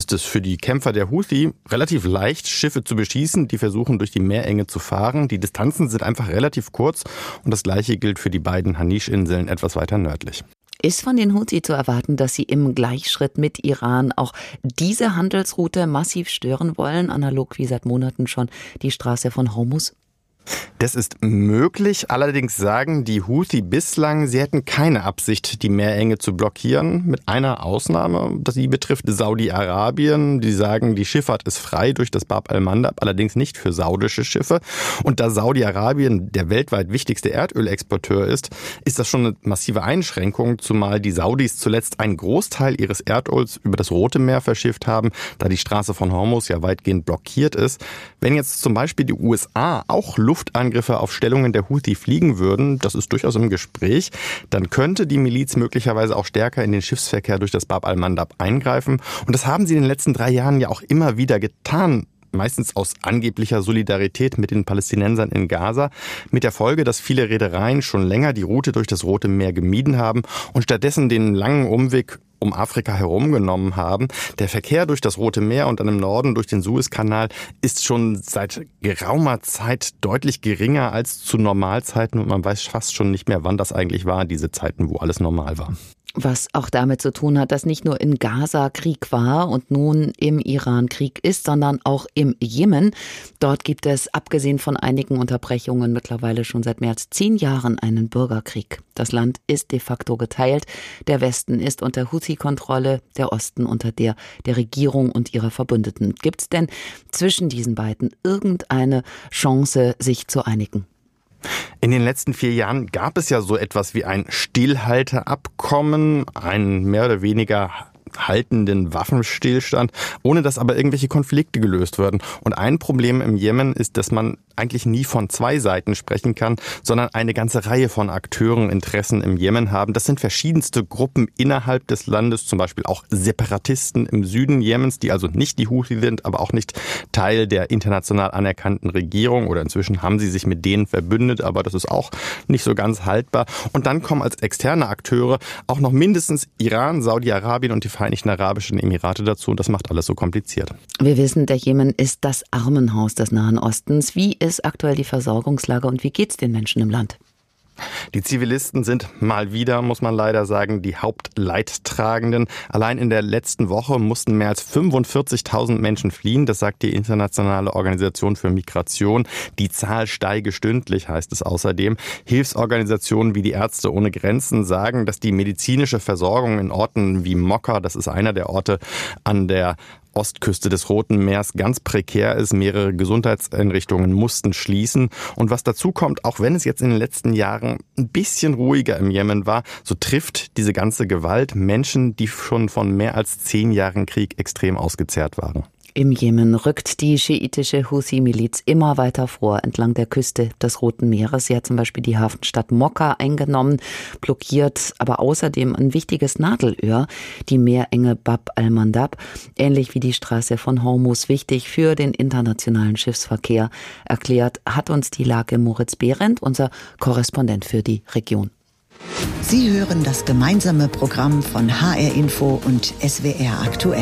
ist es für die Kämpfer der Houthi relativ leicht, Schiffe zu beschießen, die versuchen, durch die Meerenge zu fahren. Die Distanzen sind einfach relativ kurz und das Gleiche gilt für die beiden Hanisch-Inseln etwas weiter nördlich. Ist von den Houthi zu erwarten, dass sie im Gleichschritt mit Iran auch diese Handelsroute massiv stören wollen, analog wie seit Monaten schon die Straße von Hormuz? Das ist möglich, allerdings sagen die Houthi bislang, sie hätten keine Absicht, die Meerenge zu blockieren, mit einer Ausnahme, die betrifft Saudi-Arabien. Die sagen, die Schifffahrt ist frei durch das Bab al-Mandab, allerdings nicht für saudische Schiffe. Und da Saudi-Arabien der weltweit wichtigste Erdölexporteur ist, ist das schon eine massive Einschränkung, zumal die Saudis zuletzt einen Großteil ihres Erdöls über das Rote Meer verschifft haben, da die Straße von Hormuz ja weitgehend blockiert ist. Wenn jetzt zum Beispiel die USA auch Luftangriffe auf Stellungen der Houthi fliegen würden, das ist durchaus im Gespräch, dann könnte die Miliz möglicherweise auch stärker in den Schiffsverkehr durch das Bab al-Mandab eingreifen. Und das haben sie in den letzten 3 Jahren ja auch immer wieder getan. Meistens aus angeblicher Solidarität mit den Palästinensern in Gaza, mit der Folge, dass viele Reedereien schon länger die Route durch das Rote Meer gemieden haben und stattdessen den langen Umweg um Afrika herumgenommen haben. Der Verkehr durch das Rote Meer und dann im Norden durch den Suezkanal ist schon seit geraumer Zeit deutlich geringer als zu Normalzeiten und man weiß fast schon nicht mehr, wann das eigentlich war, diese Zeiten, wo alles normal war. Was auch damit zu tun hat, dass nicht nur in Gaza Krieg war und nun im Iran Krieg ist, sondern auch im Jemen. Dort gibt es, abgesehen von einigen Unterbrechungen, mittlerweile schon seit mehr als 10 Jahren einen Bürgerkrieg. Das Land ist de facto geteilt. Der Westen ist unter Houthi-Kontrolle, der Osten unter der Regierung und ihrer Verbündeten. Gibt es denn zwischen diesen beiden irgendeine Chance, sich zu einigen? In den letzten 4 Jahren gab es ja so etwas wie ein Stillhalteabkommen, ein mehr oder weniger haltenden Waffenstillstand, ohne dass aber irgendwelche Konflikte gelöst werden. Und ein Problem im Jemen ist, dass man eigentlich nie von 2 Seiten sprechen kann, sondern eine ganze Reihe von Akteuren Interessen im Jemen haben. Das sind verschiedenste Gruppen innerhalb des Landes, zum Beispiel auch Separatisten im Süden Jemens, die also nicht die Houthi sind, aber auch nicht Teil der international anerkannten Regierung, oder inzwischen haben sie sich mit denen verbündet, aber das ist auch nicht so ganz haltbar. Und dann kommen als externe Akteure auch noch mindestens Iran, Saudi-Arabien und die Vereinigten Arabischen Emirate dazu, und das macht alles so kompliziert. Wir wissen, der Jemen ist das Armenhaus des Nahen Ostens. Wie ist aktuell die Versorgungslage und wie geht es den Menschen im Land? Die Zivilisten sind mal wieder, muss man leider sagen, die Hauptleidtragenden. Allein in der letzten Woche mussten mehr als 45.000 Menschen fliehen. Das sagt die Internationale Organisation für Migration. Die Zahl steige stündlich, heißt es außerdem. Hilfsorganisationen wie die Ärzte ohne Grenzen sagen, dass die medizinische Versorgung in Orten wie Mokka, das ist einer der Orte an der Ostküste des Roten Meers, ganz prekär ist. Mehrere Gesundheitseinrichtungen mussten schließen. Und was dazu kommt, auch wenn es jetzt in den letzten Jahren ein bisschen ruhiger im Jemen war, so trifft diese ganze Gewalt Menschen, die schon von mehr als 10 Jahren Krieg extrem ausgezehrt waren. Im Jemen rückt die schiitische Houthi-Miliz immer weiter vor entlang der Küste des Roten Meeres. Sie hat zum Beispiel die Hafenstadt Mokka eingenommen, blockiert aber außerdem ein wichtiges Nadelöhr, die Meerenge Bab al-Mandab, ähnlich wie die Straße von Hormuz, wichtig für den internationalen Schiffsverkehr. Erklärt hat uns die Lage Moritz Behrendt, unser Korrespondent für die Region. Sie hören das gemeinsame Programm von HR Info und SWR aktuell.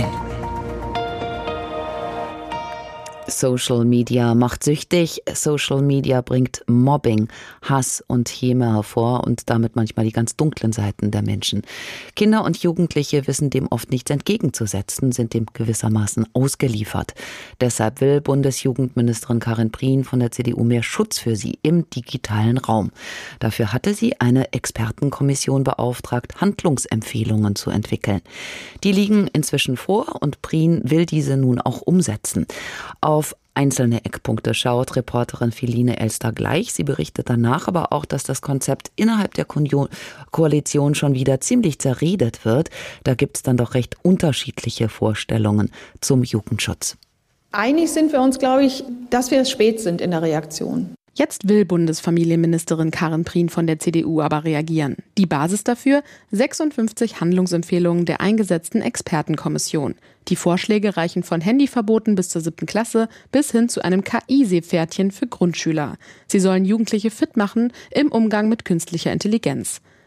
Social Media macht süchtig. Social Media bringt Mobbing, Hass und Häme hervor und damit manchmal die ganz dunklen Seiten der Menschen. Kinder und Jugendliche wissen dem oft nichts entgegenzusetzen, sind dem gewissermaßen ausgeliefert. Deshalb will Bundesjugendministerin Karin Prien von der CDU mehr Schutz für sie im digitalen Raum. Dafür hatte sie eine Expertenkommission beauftragt, Handlungsempfehlungen zu entwickeln. Die liegen inzwischen vor und Prien will diese nun auch umsetzen. Auf einzelne Eckpunkte schaut Reporterin Feline Elster gleich. Sie berichtet danach aber auch, dass das Konzept innerhalb der Koalition schon wieder ziemlich zerredet wird. Da gibt es dann doch recht unterschiedliche Vorstellungen zum Jugendschutz. Einig sind wir uns, glaube ich, dass wir spät sind in der Reaktion. Jetzt will Bundesfamilienministerin Karin Prien von der CDU aber reagieren. Die Basis dafür: 56 Handlungsempfehlungen der eingesetzten Expertenkommission. Die Vorschläge reichen von Handyverboten bis zur 7. Klasse bis hin zu einem KI-Seepferdchen für Grundschüler. Sie sollen Jugendliche fit machen im Umgang mit künstlicher Intelligenz.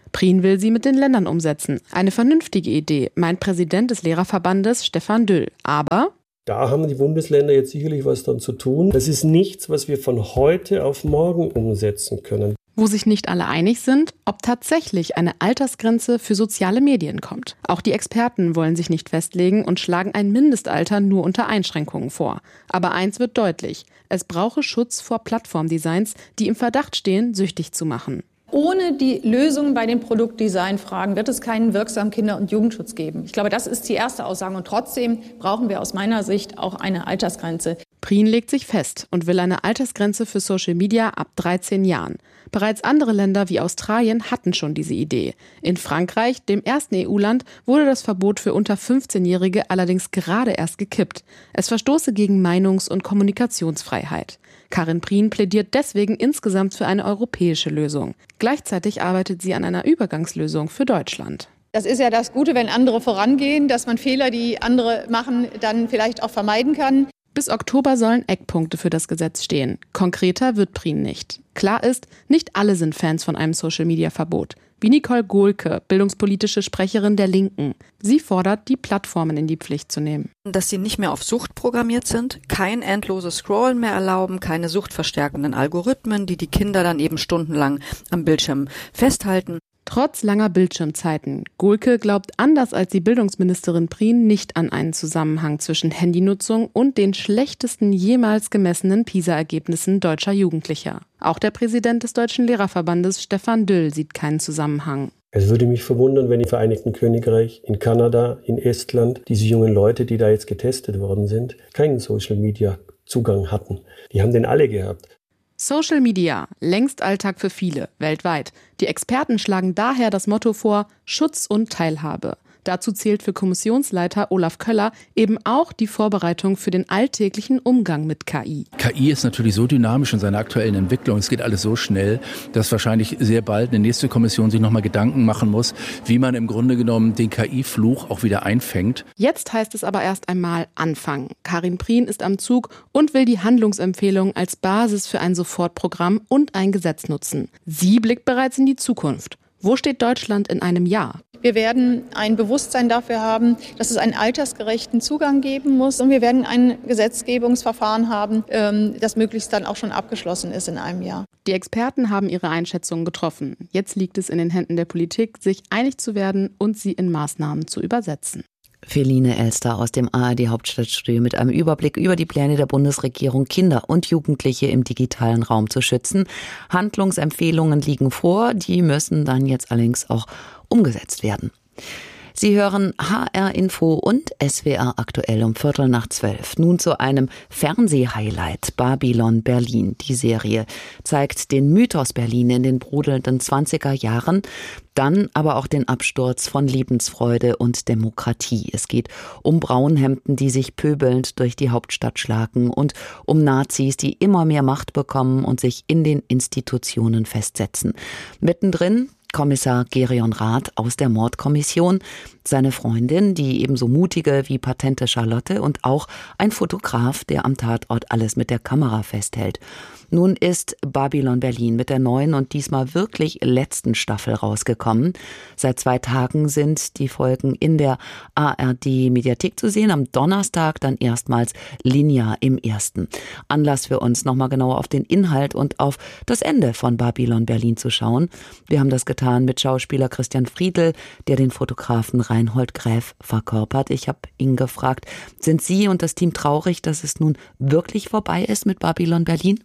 Prien will sie mit den Ländern umsetzen. Eine vernünftige Idee, meint Präsident des Lehrerverbandes Stefan Düll. Aber da haben die Bundesländer jetzt sicherlich was dran zu tun. Das ist nichts, was wir von heute auf morgen umsetzen können. Wo sich nicht alle einig sind, ob tatsächlich eine Altersgrenze für soziale Medien kommt. Auch die Experten wollen sich nicht festlegen und schlagen ein Mindestalter nur unter Einschränkungen vor. Aber eins wird deutlich: Es brauche Schutz vor Plattformdesigns, die im Verdacht stehen, süchtig zu machen. Ohne die Lösung bei den Produktdesignfragen wird es keinen wirksamen Kinder- und Jugendschutz geben. Ich glaube, das ist die erste Aussage. Und trotzdem brauchen wir aus meiner Sicht auch eine Altersgrenze. Prien legt sich fest und will eine Altersgrenze für Social Media ab 13 Jahren. Bereits andere Länder wie Australien hatten schon diese Idee. In Frankreich, dem ersten EU-Land, wurde das Verbot für unter 15-Jährige allerdings gerade erst gekippt. Es verstoße gegen Meinungs- und Kommunikationsfreiheit. Karin Prien plädiert deswegen insgesamt für eine europäische Lösung. Gleichzeitig arbeitet sie an einer Übergangslösung für Deutschland. Das ist ja das Gute, wenn andere vorangehen, dass man Fehler, die andere machen, dann vielleicht auch vermeiden kann. Bis Oktober sollen Eckpunkte für das Gesetz stehen. Konkreter wird Prien nicht. Klar ist, nicht alle sind Fans von einem Social-Media-Verbot. Wie Nicole Gohlke, bildungspolitische Sprecherin der Linken. Sie fordert, die Plattformen in die Pflicht zu nehmen. Dass sie nicht mehr auf Sucht programmiert sind, kein endloses Scrollen mehr erlauben, keine suchtverstärkenden Algorithmen, die die Kinder dann eben stundenlang am Bildschirm festhalten. Trotz langer Bildschirmzeiten. Gohlke glaubt anders als die Bildungsministerin Prien nicht an einen Zusammenhang zwischen Handynutzung und den schlechtesten jemals gemessenen PISA-Ergebnissen deutscher Jugendlicher. Auch der Präsident des Deutschen Lehrerverbandes Stefan Düll sieht keinen Zusammenhang. Es würde mich verwundern, wenn im Vereinigten Königreich, in Kanada, in Estland diese jungen Leute, die da jetzt getestet worden sind, keinen Social-Media-Zugang hatten. Die haben den alle gehabt. Social Media, längst Alltag für viele, weltweit. Die Experten schlagen daher das Motto vor: Schutz und Teilhabe. Dazu zählt für Kommissionsleiter Olaf Köller eben auch die Vorbereitung für den alltäglichen Umgang mit KI. KI ist natürlich so dynamisch in seiner aktuellen Entwicklung, es geht alles so schnell, dass wahrscheinlich sehr bald eine nächste Kommission sich nochmal Gedanken machen muss, wie man im Grunde genommen den KI-Fluch auch wieder einfängt. Jetzt heißt es aber erst einmal anfangen. Karin Prien ist am Zug und will die Handlungsempfehlungen als Basis für ein Sofortprogramm und ein Gesetz nutzen. Sie blickt bereits in die Zukunft. Wo steht Deutschland in einem Jahr? Wir werden ein Bewusstsein dafür haben, dass es einen altersgerechten Zugang geben muss. Und wir werden ein Gesetzgebungsverfahren haben, das möglichst dann auch schon abgeschlossen ist in einem Jahr. Die Experten haben ihre Einschätzungen getroffen. Jetzt liegt es in den Händen der Politik, sich einig zu werden und sie in Maßnahmen zu übersetzen. Feline Elster aus dem ARD-Hauptstadtstudio mit einem Überblick über die Pläne der Bundesregierung, Kinder und Jugendliche im digitalen Raum zu schützen. Handlungsempfehlungen liegen vor, die müssen dann jetzt allerdings auch umgesetzt werden. Sie hören HR Info und SWR aktuell um 11:15. Nun zu einem Fernsehhighlight. Babylon Berlin. Die Serie zeigt den Mythos Berlin in den brodelnden 20er Jahren, dann aber auch den Absturz von Lebensfreude und Demokratie. Es geht um Braunhemden, die sich pöbelnd durch die Hauptstadt schlagen, und um Nazis, die immer mehr Macht bekommen und sich in den Institutionen festsetzen. Mittendrin Kommissar Gerion Rath aus der Mordkommission, seine Freundin, die ebenso mutige wie patente Charlotte, und auch ein Fotograf, der am Tatort alles mit der Kamera festhält. Nun ist Babylon Berlin mit der neuen und diesmal wirklich letzten Staffel rausgekommen. Seit 2 Tagen sind die Folgen in der ARD-Mediathek zu sehen. Am Donnerstag dann erstmals linear im ersten. Anlass für uns, nochmal genauer auf den Inhalt und auf das Ende von Babylon Berlin zu schauen. Wir haben das getan mit Schauspieler Christian Friedl, der den Fotografen Reinhold Gräf verkörpert. Ich habe ihn gefragt, sind Sie und das Team traurig, dass es nun wirklich vorbei ist mit Babylon Berlin?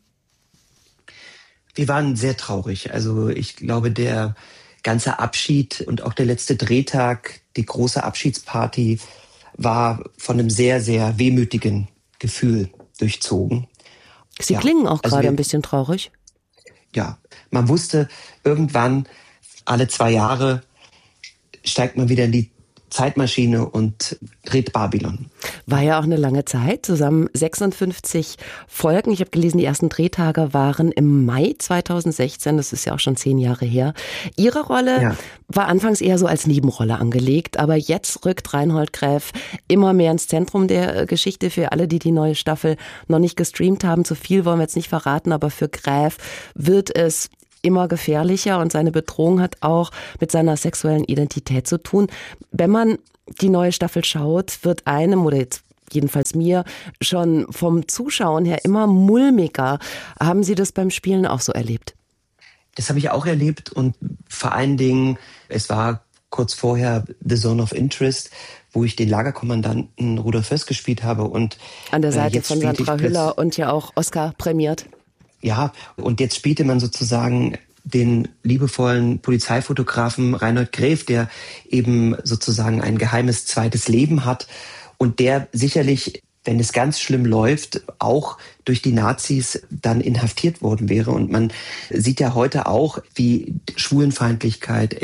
Wir waren sehr traurig. Also ich glaube, der ganze Abschied und auch der letzte Drehtag, die große Abschiedsparty, war von einem sehr, sehr wehmütigen Gefühl durchzogen. Sie klingen auch gerade ein bisschen traurig. Ja, man wusste, irgendwann, alle 2 Jahre, steigt man wieder in die Zeitmaschine und dreht Babylon. War ja auch eine lange Zeit, zusammen 56 Folgen. Ich habe gelesen, die ersten Drehtage waren im Mai 2016, das ist ja auch schon 10 Jahre her. Ihre Rolle war anfangs eher so als Nebenrolle angelegt, aber jetzt rückt Reinhold Gräf immer mehr ins Zentrum der Geschichte. Für alle, die die neue Staffel noch nicht gestreamt haben, zu viel wollen wir jetzt nicht verraten, aber für Gräf wird es immer gefährlicher und seine Bedrohung hat auch mit seiner sexuellen Identität zu tun. Wenn man die neue Staffel schaut, wird einem oder jetzt jedenfalls mir schon vom Zuschauen her immer mulmiger. Haben Sie das beim Spielen auch so erlebt? Das habe ich auch erlebt und vor allen Dingen, es war kurz vorher The Zone of Interest, wo ich den Lagerkommandanten Rudolf Höss gespielt habe. Und an der Seite von Sandra Hüller und ja auch Oscar prämiert. Ja, und jetzt spielte man sozusagen den liebevollen Polizeifotografen Reinhold Gref, der eben sozusagen ein geheimes zweites Leben hat und der sicherlich, wenn es ganz schlimm läuft, auch durch die Nazis dann inhaftiert worden wäre. Und man sieht ja heute auch, wie Schwulenfeindlichkeit,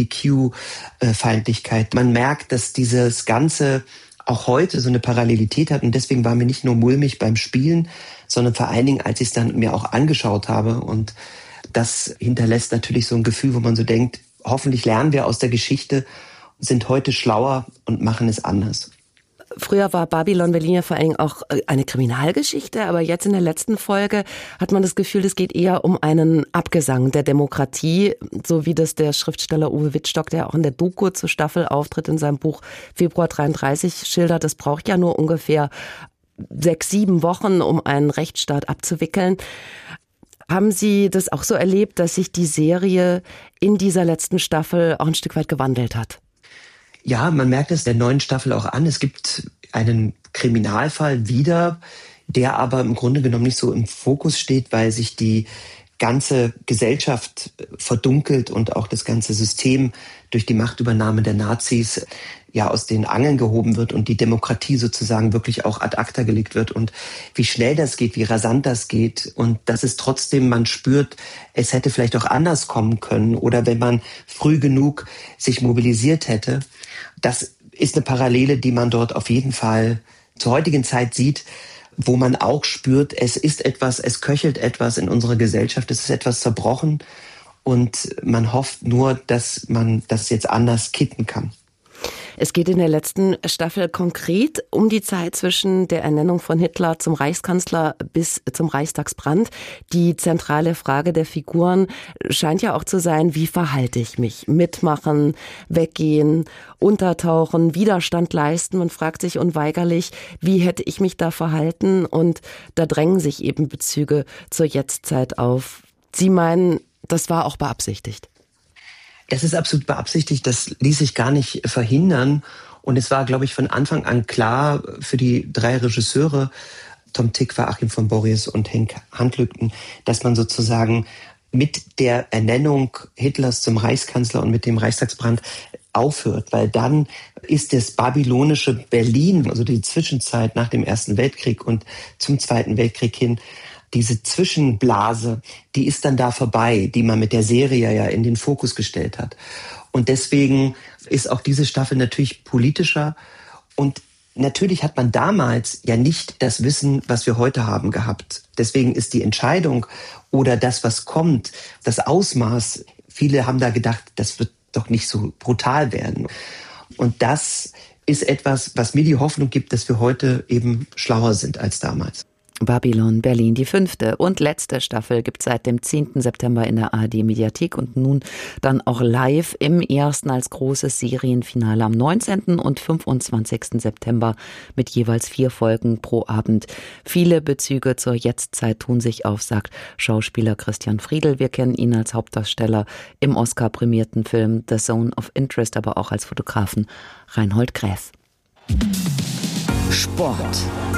LGBTQ-Feindlichkeit, man merkt, dass dieses Ganze auch heute so eine Parallelität hat. Und deswegen war mir nicht nur mulmig beim Spielen, sondern vor allen Dingen, als ich es dann mir auch angeschaut habe. Und das hinterlässt natürlich so ein Gefühl, wo man so denkt, hoffentlich lernen wir aus der Geschichte, sind heute schlauer und machen es anders. Früher war Babylon Berlin ja vor allen Dingen auch eine Kriminalgeschichte, aber jetzt in der letzten Folge hat man das Gefühl, es geht eher um einen Abgesang der Demokratie, so wie das der Schriftsteller Uwe Wittstock, der auch in der Doku zur Staffel auftritt, in seinem Buch Februar 33 schildert. Es braucht ja nur ungefähr 6-7 Wochen, um einen Rechtsstaat abzuwickeln. Haben Sie das auch so erlebt, dass sich die Serie in dieser letzten Staffel auch ein Stück weit gewandelt hat? Ja, man merkt es der neuen Staffel auch an. Es gibt einen Kriminalfall wieder, der aber im Grunde genommen nicht so im Fokus steht, weil sich die ganze Gesellschaft verdunkelt und auch das ganze System durch die Machtübernahme der Nazis ja aus den Angeln gehoben wird und die Demokratie sozusagen wirklich auch ad acta gelegt wird. Und wie schnell das geht, wie rasant das geht und dass es trotzdem, man spürt, es hätte vielleicht auch anders kommen können oder wenn man früh genug sich mobilisiert hätte. Das ist eine Parallele, die man dort auf jeden Fall zur heutigen Zeit sieht, wo man auch spürt, es ist etwas, es köchelt etwas in unserer Gesellschaft, es ist etwas zerbrochen und man hofft nur, dass man das jetzt anders kitten kann. Es geht in der letzten Staffel konkret um die Zeit zwischen der Ernennung von Hitler zum Reichskanzler bis zum Reichstagsbrand. Die zentrale Frage der Figuren scheint ja auch zu sein, wie verhalte ich mich? Mitmachen, weggehen, untertauchen, Widerstand leisten. Man fragt sich unweigerlich, wie hätte ich mich da verhalten? Und da drängen sich eben Bezüge zur Jetztzeit auf. Sie meinen, das war auch beabsichtigt? Das ist absolut beabsichtigt, das ließ sich gar nicht verhindern. Und es war, glaube ich, von Anfang an klar für die 3 Regisseure, Tom Tykwer, Achim von Borries und Henk Handlügten, dass man sozusagen mit der Ernennung Hitlers zum Reichskanzler und mit dem Reichstagsbrand aufhört. Weil dann ist das babylonische Berlin, also die Zwischenzeit nach dem Ersten Weltkrieg und zum Zweiten Weltkrieg hin, diese Zwischenblase, die ist dann da vorbei, die man mit der Serie ja in den Fokus gestellt hat. Und deswegen ist auch diese Staffel natürlich politischer. Und natürlich hat man damals ja nicht das Wissen, was wir heute haben, gehabt. Deswegen ist die Entscheidung oder das, was kommt, das Ausmaß, viele haben da gedacht, das wird doch nicht so brutal werden. Und das ist etwas, was mir die Hoffnung gibt, dass wir heute eben schlauer sind als damals. Babylon Berlin, die 5. und letzte Staffel gibt es seit dem 10. September in der ARD-Mediathek und nun dann auch live im ersten als großes Serienfinale am 19. und 25. September mit jeweils 4 Folgen pro Abend. Viele Bezüge zur Jetztzeit tun sich auf, sagt Schauspieler Christian Friedl. Wir kennen ihn als Hauptdarsteller im Oscar-prämierten Film The Zone of Interest, aber auch als Fotografen Reinhold Gref. Sport.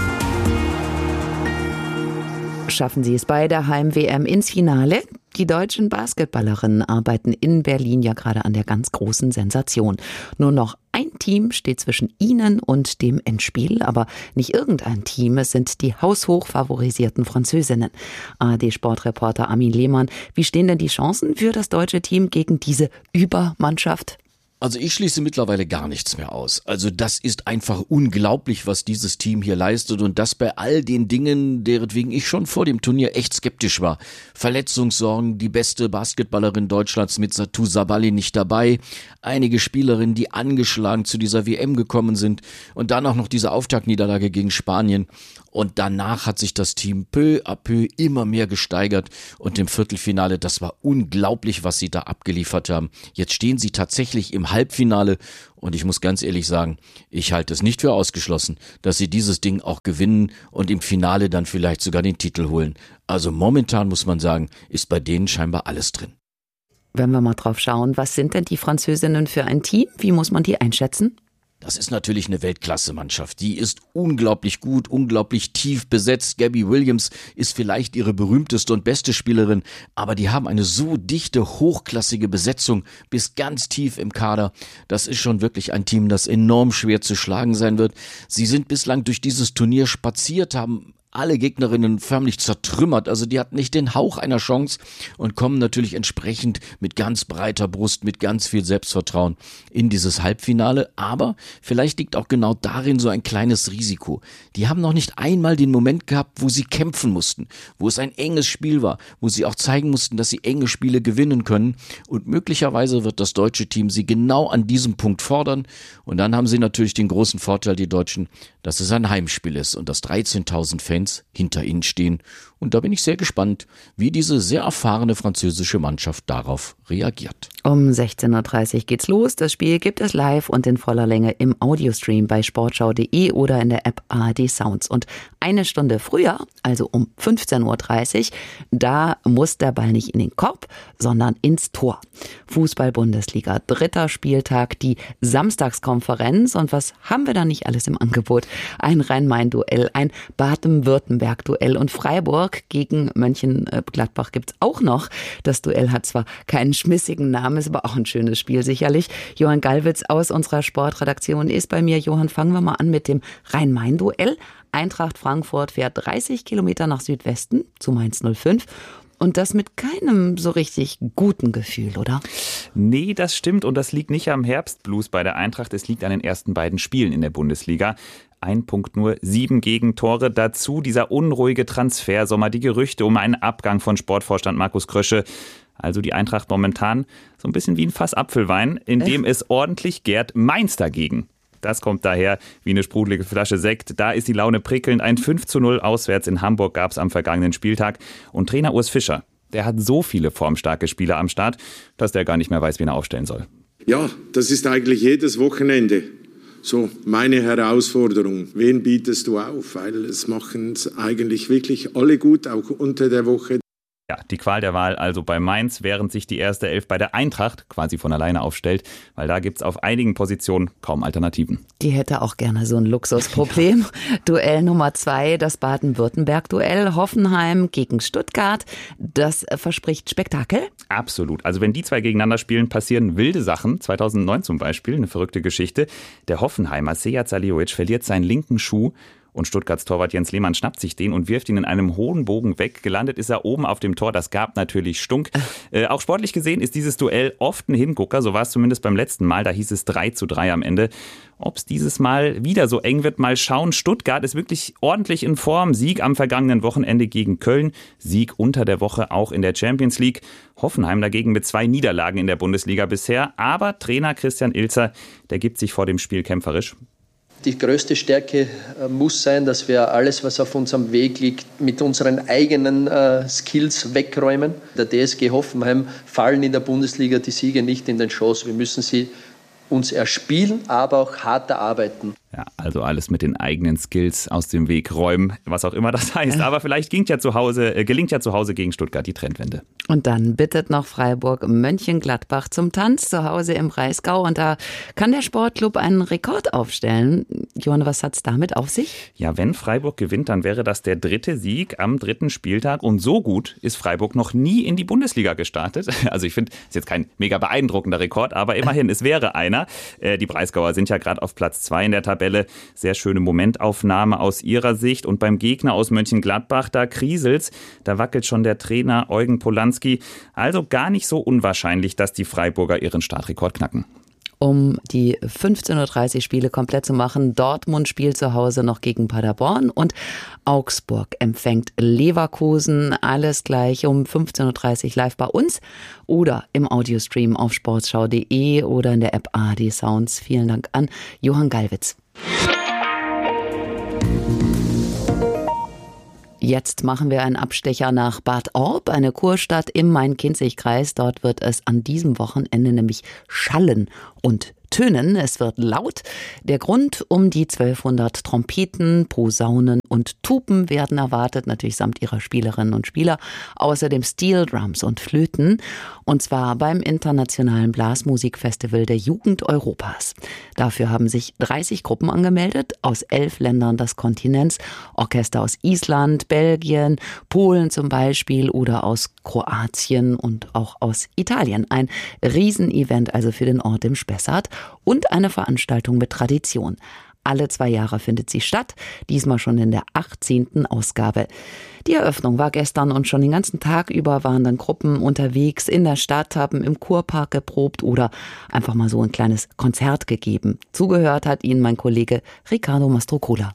Schaffen sie es bei der Heim-WM ins Finale? Die deutschen Basketballerinnen arbeiten in Berlin ja gerade an der ganz großen Sensation. Nur noch ein Team steht zwischen ihnen und dem Endspiel, aber nicht irgendein Team, es sind die haushoch favorisierten Französinnen. ARD-Sportreporter Armin Lehmann, wie stehen denn die Chancen für das deutsche Team gegen diese Übermannschaft? Also ich schließe mittlerweile gar nichts mehr aus. Also das ist einfach unglaublich, was dieses Team hier leistet und das bei all den Dingen, deretwegen ich schon vor dem Turnier echt skeptisch war. Verletzungssorgen, die beste Basketballerin Deutschlands mit Satou Sabali nicht dabei, einige Spielerinnen, die angeschlagen zu dieser WM gekommen sind und dann auch noch diese Auftaktniederlage gegen Spanien. Und danach hat sich das Team peu à peu immer mehr gesteigert und im Viertelfinale, das war unglaublich, was sie da abgeliefert haben. Jetzt stehen sie tatsächlich im Halbfinale und ich muss ganz ehrlich sagen, ich halte es nicht für ausgeschlossen, dass sie dieses Ding auch gewinnen und im Finale dann vielleicht sogar den Titel holen. Also momentan muss man sagen, ist bei denen scheinbar alles drin. Wenn wir mal drauf schauen, was sind denn die Französinnen für ein Team? Wie muss man die einschätzen? Das ist natürlich eine Weltklasse-Mannschaft. Die ist unglaublich gut, unglaublich tief besetzt. Gabby Williams ist vielleicht ihre berühmteste und beste Spielerin, aber die haben eine so dichte, hochklassige Besetzung bis ganz tief im Kader. Das ist schon wirklich ein Team, das enorm schwer zu schlagen sein wird. Sie sind bislang durch dieses Turnier spaziert, haben alle Gegnerinnen förmlich zertrümmert, also die hatten nicht den Hauch einer Chance und kommen natürlich entsprechend mit ganz breiter Brust, mit ganz viel Selbstvertrauen in dieses Halbfinale, aber vielleicht liegt auch genau darin so ein kleines Risiko. Die haben noch nicht einmal den Moment gehabt, wo sie kämpfen mussten, wo es ein enges Spiel war, wo sie auch zeigen mussten, dass sie enge Spiele gewinnen können und möglicherweise wird das deutsche Team sie genau an diesem Punkt fordern und dann haben sie natürlich den großen Vorteil, die Deutschen, dass es ein Heimspiel ist und dass 13.000 Fans hinter ihnen stehen. Und da bin ich sehr gespannt, wie diese sehr erfahrene französische Mannschaft darauf reagiert. Um 16.30 Uhr geht's los. Das Spiel gibt es live und in voller Länge im Audiostream bei sportschau.de oder in der App ARD Sounds. Und eine Stunde früher, also um 15.30 Uhr, da muss der Ball nicht in den Korb, sondern ins Tor. Fußball-Bundesliga, 3. Spieltag, die Samstagskonferenz. Und was haben wir da nicht alles im Angebot? Ein Rhein-Main-Duell, ein Baden-Württemberg-Duell und Freiburg gegen Mönchengladbach gibt's auch noch. Das Duell hat zwar keinen schmissigen Namen, ist aber auch ein schönes Spiel sicherlich. Johann Gallwitz aus unserer Sportredaktion ist bei mir. Johann, fangen wir mal an mit dem Rhein-Main-Duell. Eintracht Frankfurt fährt 30 Kilometer nach Südwesten zu Mainz 05. Und das mit keinem so richtig guten Gefühl, oder? Nee, das stimmt. Und das liegt nicht am Herbstblues bei der Eintracht. Es liegt an den ersten beiden Spielen in der Bundesliga. 1 Punkt nur, 7 Gegentore. Dazu dieser unruhige Transfersommer, die Gerüchte um einen Abgang von Sportvorstand Markus Krösche. Also die Eintracht momentan so ein bisschen wie ein Fass Apfelwein, in dem es ordentlich gärt. Mainz dagegen. Das kommt daher wie eine sprudelige Flasche Sekt. Da ist die Laune prickelnd. Ein 5:0 auswärts in Hamburg gab es am vergangenen Spieltag. Und Trainer Urs Fischer, der hat so viele formstarke Spieler am Start, dass der gar nicht mehr weiß, wen er aufstellen soll. Ja, das ist eigentlich jedes Wochenende so meine Herausforderung. Wen bietest du auf? Weil es machen es eigentlich wirklich alle gut, auch unter der Woche. Ja, die Qual der Wahl also bei Mainz, während sich die erste Elf bei der Eintracht quasi von alleine aufstellt, weil da gibt's auf einigen Positionen kaum Alternativen. Die hätte auch gerne so ein Luxusproblem. Ja. Duell Nummer 2, das Baden-Württemberg-Duell, Hoffenheim gegen Stuttgart. Das verspricht Spektakel? Absolut. Also wenn die zwei gegeneinander spielen, passieren wilde Sachen. 2009 zum Beispiel, eine verrückte Geschichte. Der Hoffenheimer Sead Salihowicz verliert seinen linken Schuh. Und Stuttgarts Torwart Jens Lehmann schnappt sich den und wirft ihn in einem hohen Bogen weg. Gelandet ist er oben auf dem Tor. Das gab natürlich Stunk. Auch sportlich gesehen ist dieses Duell oft ein Hingucker. So war es zumindest beim letzten Mal. Da hieß es 3:3 am Ende. Ob es dieses Mal wieder so eng wird, mal schauen. Stuttgart ist wirklich ordentlich in Form. Sieg am vergangenen Wochenende gegen Köln. Sieg unter der Woche auch in der Champions League. Hoffenheim dagegen mit 2 Niederlagen in der Bundesliga bisher. Aber Trainer Christian Ilzer, der gibt sich vor dem Spiel kämpferisch. Die größte Stärke muss sein, dass wir alles, was auf unserem Weg liegt, mit unseren eigenen Skills wegräumen. Der DSG Hoffenheim fallen in der Bundesliga die Siege nicht in den Schoß. Wir müssen sie uns erspielen, aber auch hart erarbeiten. Ja, also alles mit den eigenen Skills aus dem Weg räumen, was auch immer das heißt. Aber vielleicht gelingt ja zu Hause gegen Stuttgart die Trendwende. Und dann bittet noch Freiburg Mönchengladbach zum Tanz zu Hause im Breisgau. Und da kann der Sportclub einen Rekord aufstellen. Johann, was hat's damit auf sich? Ja, wenn Freiburg gewinnt, dann wäre das der 3. Sieg am 3. Spieltag. Und so gut ist Freiburg noch nie in die Bundesliga gestartet. Also ich finde, es ist jetzt kein mega beeindruckender Rekord, aber immerhin, es wäre einer. Die Breisgauer sind ja gerade auf Platz 2 in der Tabelle. Sehr schöne Momentaufnahme aus ihrer Sicht. Und beim Gegner aus Mönchengladbach, da kriselt's. Da wackelt schon der Trainer Eugen Polanski. Also gar nicht so unwahrscheinlich, dass die Freiburger ihren Startrekord knacken. um die 15:30 Uhr Spiele komplett zu machen. Dortmund spielt zu Hause noch gegen Paderborn und Augsburg empfängt Leverkusen. Alles gleich um 15:30 Uhr live bei uns oder im Audiostream auf sportschau.de oder in der App ARD Sounds. Vielen Dank an Johann Gallwitz. Jetzt machen wir einen Abstecher nach Bad Orb, eine Kurstadt im Main-Kinzig-Kreis. Dort wird es an diesem Wochenende nämlich schallen und tönen. Es wird laut. Der Grund: um die 1200 Trompeten, Posaunen und Tuben werden erwartet, natürlich samt ihrer Spielerinnen und Spieler. Außerdem Steel Drums und Flöten. Und zwar beim Internationalen Blasmusikfestival der Jugend Europas. Dafür haben sich 30 Gruppen angemeldet, aus 11 Ländern des Kontinents. Orchester aus Island, Belgien, Polen zum Beispiel oder aus Kroatien und auch aus Italien. Ein Riesenevent also für den Ort im Spessart. Und eine Veranstaltung mit Tradition. Alle 2 Jahre findet sie statt, diesmal schon in der 18. Ausgabe. Die Eröffnung war gestern und schon den ganzen Tag über waren dann Gruppen unterwegs in der Stadt, haben im Kurpark geprobt oder einfach mal so ein kleines Konzert gegeben. Zugehört hat ihnen mein Kollege Riccardo Mastrocola.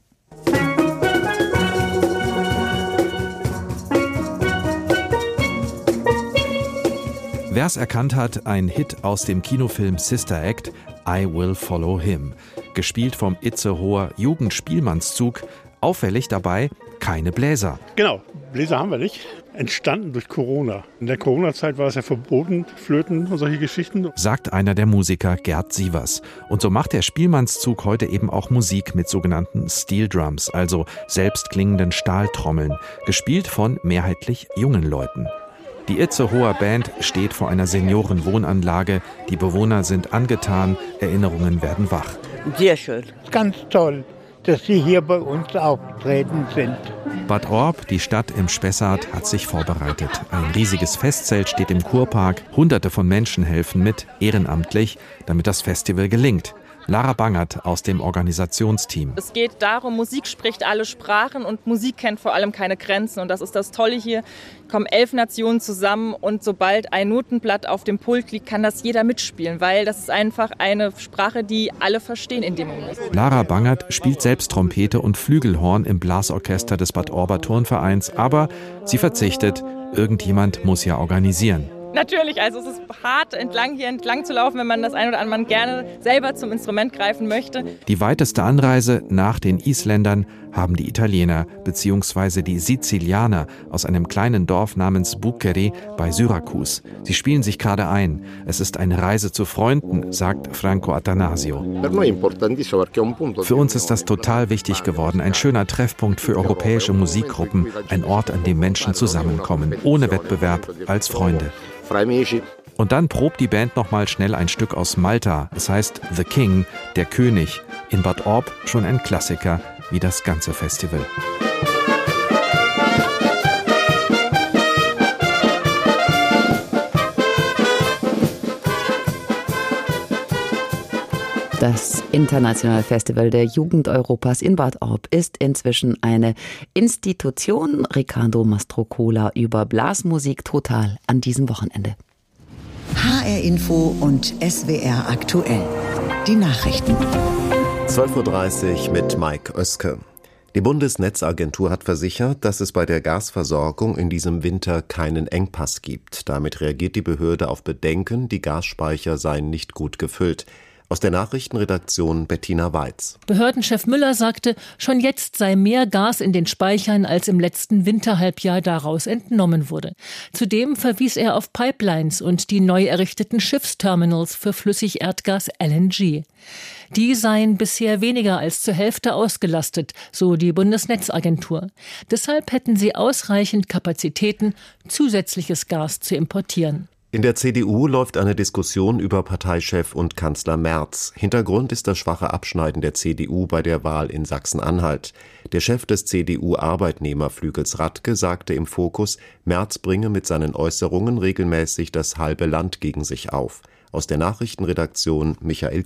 Wer es erkannt hat, ein Hit aus dem Kinofilm Sister Act, I Will Follow Him. Gespielt vom Itzehoer Jugendspielmannszug. Auffällig dabei, keine Bläser. Genau, Bläser haben wir nicht. Entstanden durch Corona. In der Corona-Zeit war es ja verboten, Flöten und solche Geschichten. Sagt einer der Musiker, Gerd Sievers. Und so macht der Spielmannszug heute eben auch Musik mit sogenannten Steel Drums, also selbstklingenden Stahltrommeln, gespielt von mehrheitlich jungen Leuten. Die Itzehoer Band steht vor einer Seniorenwohnanlage. Die Bewohner sind angetan, Erinnerungen werden wach. Sehr schön. Ganz toll, dass Sie hier bei uns auftreten sind. Bad Orb, die Stadt im Spessart, hat sich vorbereitet. Ein riesiges Festzelt steht im Kurpark. Hunderte von Menschen helfen mit, ehrenamtlich, damit das Festival gelingt. Lara Bangert aus dem Organisationsteam. Es geht darum, Musik spricht alle Sprachen und Musik kennt vor allem keine Grenzen. Und das ist das Tolle hier. Kommen 11 Nationen zusammen und sobald ein Notenblatt auf dem Pult liegt, kann das jeder mitspielen, weil das ist einfach eine Sprache, die alle verstehen in dem Moment. Lara Bangert spielt selbst Trompete und Flügelhorn im Blasorchester des Bad Orber Turnvereins, aber sie verzichtet. Irgendjemand muss ja organisieren. Natürlich, also es ist hart, hier entlang zu laufen, wenn man das ein oder andere gerne selber zum Instrument greifen möchte. Die weiteste Anreise nach den Isländern haben die Italiener bzw. die Sizilianer aus einem kleinen Dorf namens Buccheri bei Syrakus. Sie spielen sich gerade ein. Es ist eine Reise zu Freunden, sagt Franco Attanasio. Für uns ist das total wichtig geworden. Ein schöner Treffpunkt für europäische Musikgruppen. Ein Ort, an dem Menschen zusammenkommen. Ohne Wettbewerb, als Freunde. Und dann probt die Band nochmal schnell ein Stück aus Malta. Es heißt The King, der König. In Bad Orb schon ein Klassiker, wie das ganze Festival. Das Internationale Festival der Jugend Europas in Bad Orb ist inzwischen eine Institution. Riccardo Mastrocola über Blasmusik total an diesem Wochenende. HR Info und SWR aktuell. Die Nachrichten. 12:30 Uhr mit Mike Oeske. Die Bundesnetzagentur hat versichert, dass es bei der Gasversorgung in diesem Winter keinen Engpass gibt. Damit reagiert die Behörde auf Bedenken, die Gasspeicher seien nicht gut gefüllt. Aus der Nachrichtenredaktion Bettina Weiz. Behördenchef Müller sagte, schon jetzt sei mehr Gas in den Speichern, als im letzten Winterhalbjahr daraus entnommen wurde. Zudem verwies er auf Pipelines und die neu errichteten Schiffsterminals für Flüssigerdgas LNG. Die seien bisher weniger als zur Hälfte ausgelastet, so die Bundesnetzagentur. Deshalb hätten sie ausreichend Kapazitäten, zusätzliches Gas zu importieren. In der CDU läuft eine Diskussion über Parteichef und Kanzler Merz. Hintergrund ist das schwache Abschneiden der CDU bei der Wahl in Sachsen-Anhalt. Der Chef des CDU-Arbeitnehmerflügels Radke sagte im Fokus, Merz bringe mit seinen Äußerungen regelmäßig das halbe Land gegen sich auf. Aus der Nachrichtenredaktion Michael Kück.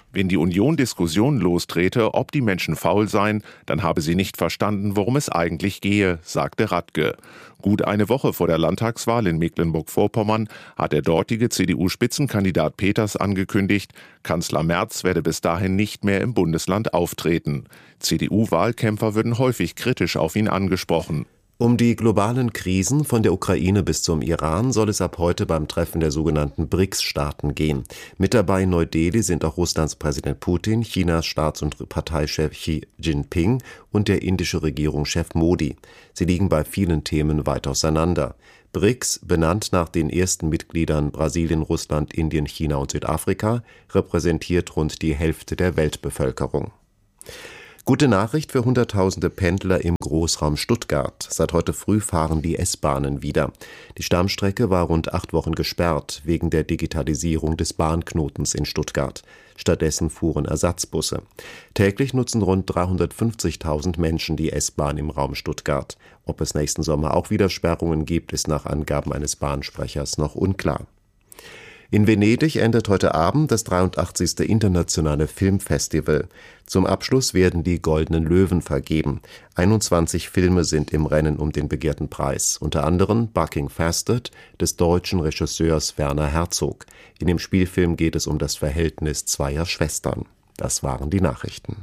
Wenn die Union Diskussionen lostrete, ob die Menschen faul seien, dann habe sie nicht verstanden, worum es eigentlich gehe, sagte Radke. Gut eine Woche vor der Landtagswahl in Mecklenburg-Vorpommern hat der dortige CDU-Spitzenkandidat Peters angekündigt, Kanzler Merz werde bis dahin nicht mehr im Bundesland auftreten. CDU-Wahlkämpfer würden häufig kritisch auf ihn angesprochen. Um die globalen Krisen von der Ukraine bis zum Iran soll es ab heute beim Treffen der sogenannten BRICS-Staaten gehen. Mit dabei in Neu-Delhi sind auch Russlands Präsident Putin, Chinas Staats- und Parteichef Xi Jinping und der indische Regierungschef Modi. Sie liegen bei vielen Themen weit auseinander. BRICS, benannt nach den ersten Mitgliedern Brasilien, Russland, Indien, China und Südafrika, repräsentiert rund die Hälfte der Weltbevölkerung. Gute Nachricht für Hunderttausende Pendler im Großraum Stuttgart. Seit heute früh fahren die S-Bahnen wieder. Die Stammstrecke war rund 8 Wochen gesperrt wegen der Digitalisierung des Bahnknotens in Stuttgart. Stattdessen fuhren Ersatzbusse. Täglich nutzen rund 350.000 Menschen die S-Bahn im Raum Stuttgart. Ob es nächsten Sommer auch wieder Sperrungen gibt, ist nach Angaben eines Bahnsprechers noch unklar. In Venedig endet heute Abend das 83. Internationale Filmfestival. Zum Abschluss werden die Goldenen Löwen vergeben. 21 Filme sind im Rennen um den begehrten Preis, unter anderem Bucking Fasted des deutschen Regisseurs Werner Herzog. In dem Spielfilm geht es um das Verhältnis zweier Schwestern. Das waren die Nachrichten.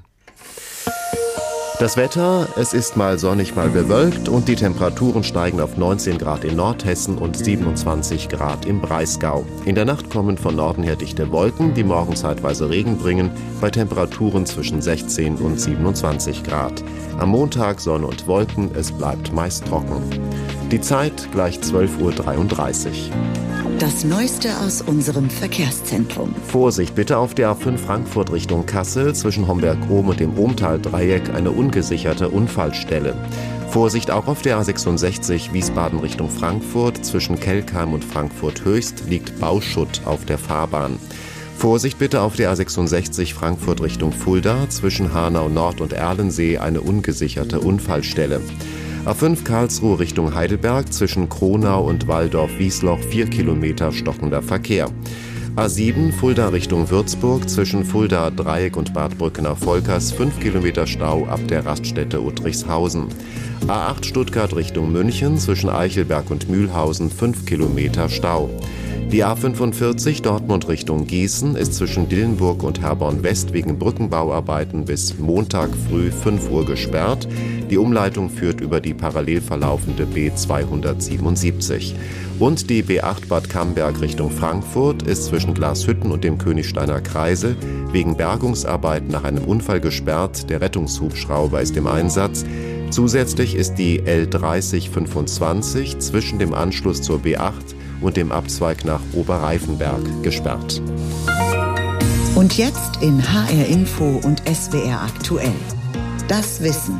Das Wetter, es ist mal sonnig, mal bewölkt und die Temperaturen steigen auf 19 Grad in Nordhessen und 27 Grad im Breisgau. In der Nacht kommen von Norden her dichte Wolken, die morgen zeitweise Regen bringen, bei Temperaturen zwischen 16 und 27 Grad. Am Montag Sonne und Wolken, es bleibt meist trocken. Die Zeit gleich 12:33 Uhr. Das Neueste aus unserem Verkehrszentrum. Vorsicht bitte auf der A5 Frankfurt Richtung Kassel zwischen Homberg-Ohm und dem Ohmtal-Dreieck eine ungesicherte Unfallstelle. Vorsicht auch auf der A66 Wiesbaden Richtung Frankfurt zwischen Kelkheim und Frankfurt Höchst liegt Bauschutt auf der Fahrbahn. Vorsicht bitte auf der A66 Frankfurt Richtung Fulda zwischen Hanau Nord und Erlensee eine ungesicherte Unfallstelle. A5 Karlsruhe Richtung Heidelberg zwischen Kronau und Walldorf-Wiesloch 4 Kilometer stockender Verkehr. A7 Fulda Richtung Würzburg zwischen Fulda Dreieck und Bad Brückener-Volkers 5 Kilometer Stau ab der Raststätte Uttrichshausen. A8 Stuttgart Richtung München zwischen Eichelberg und Mühlhausen 5 Kilometer Stau. Die A45 Dortmund Richtung Gießen ist zwischen Dillenburg und Herborn-West wegen Brückenbauarbeiten bis Montag früh 5 Uhr gesperrt. Die Umleitung führt über die parallel verlaufende B277. Und die B8 Bad Camberg Richtung Frankfurt ist zwischen Glashütten und dem Königsteiner Kreisel wegen Bergungsarbeiten nach einem Unfall gesperrt. Der Rettungshubschrauber ist im Einsatz. Zusätzlich ist die L3025 zwischen dem Anschluss zur B8 und dem Abzweig nach Oberreifenberg gesperrt. Und jetzt in HR Info und SWR aktuell. Das Wissen.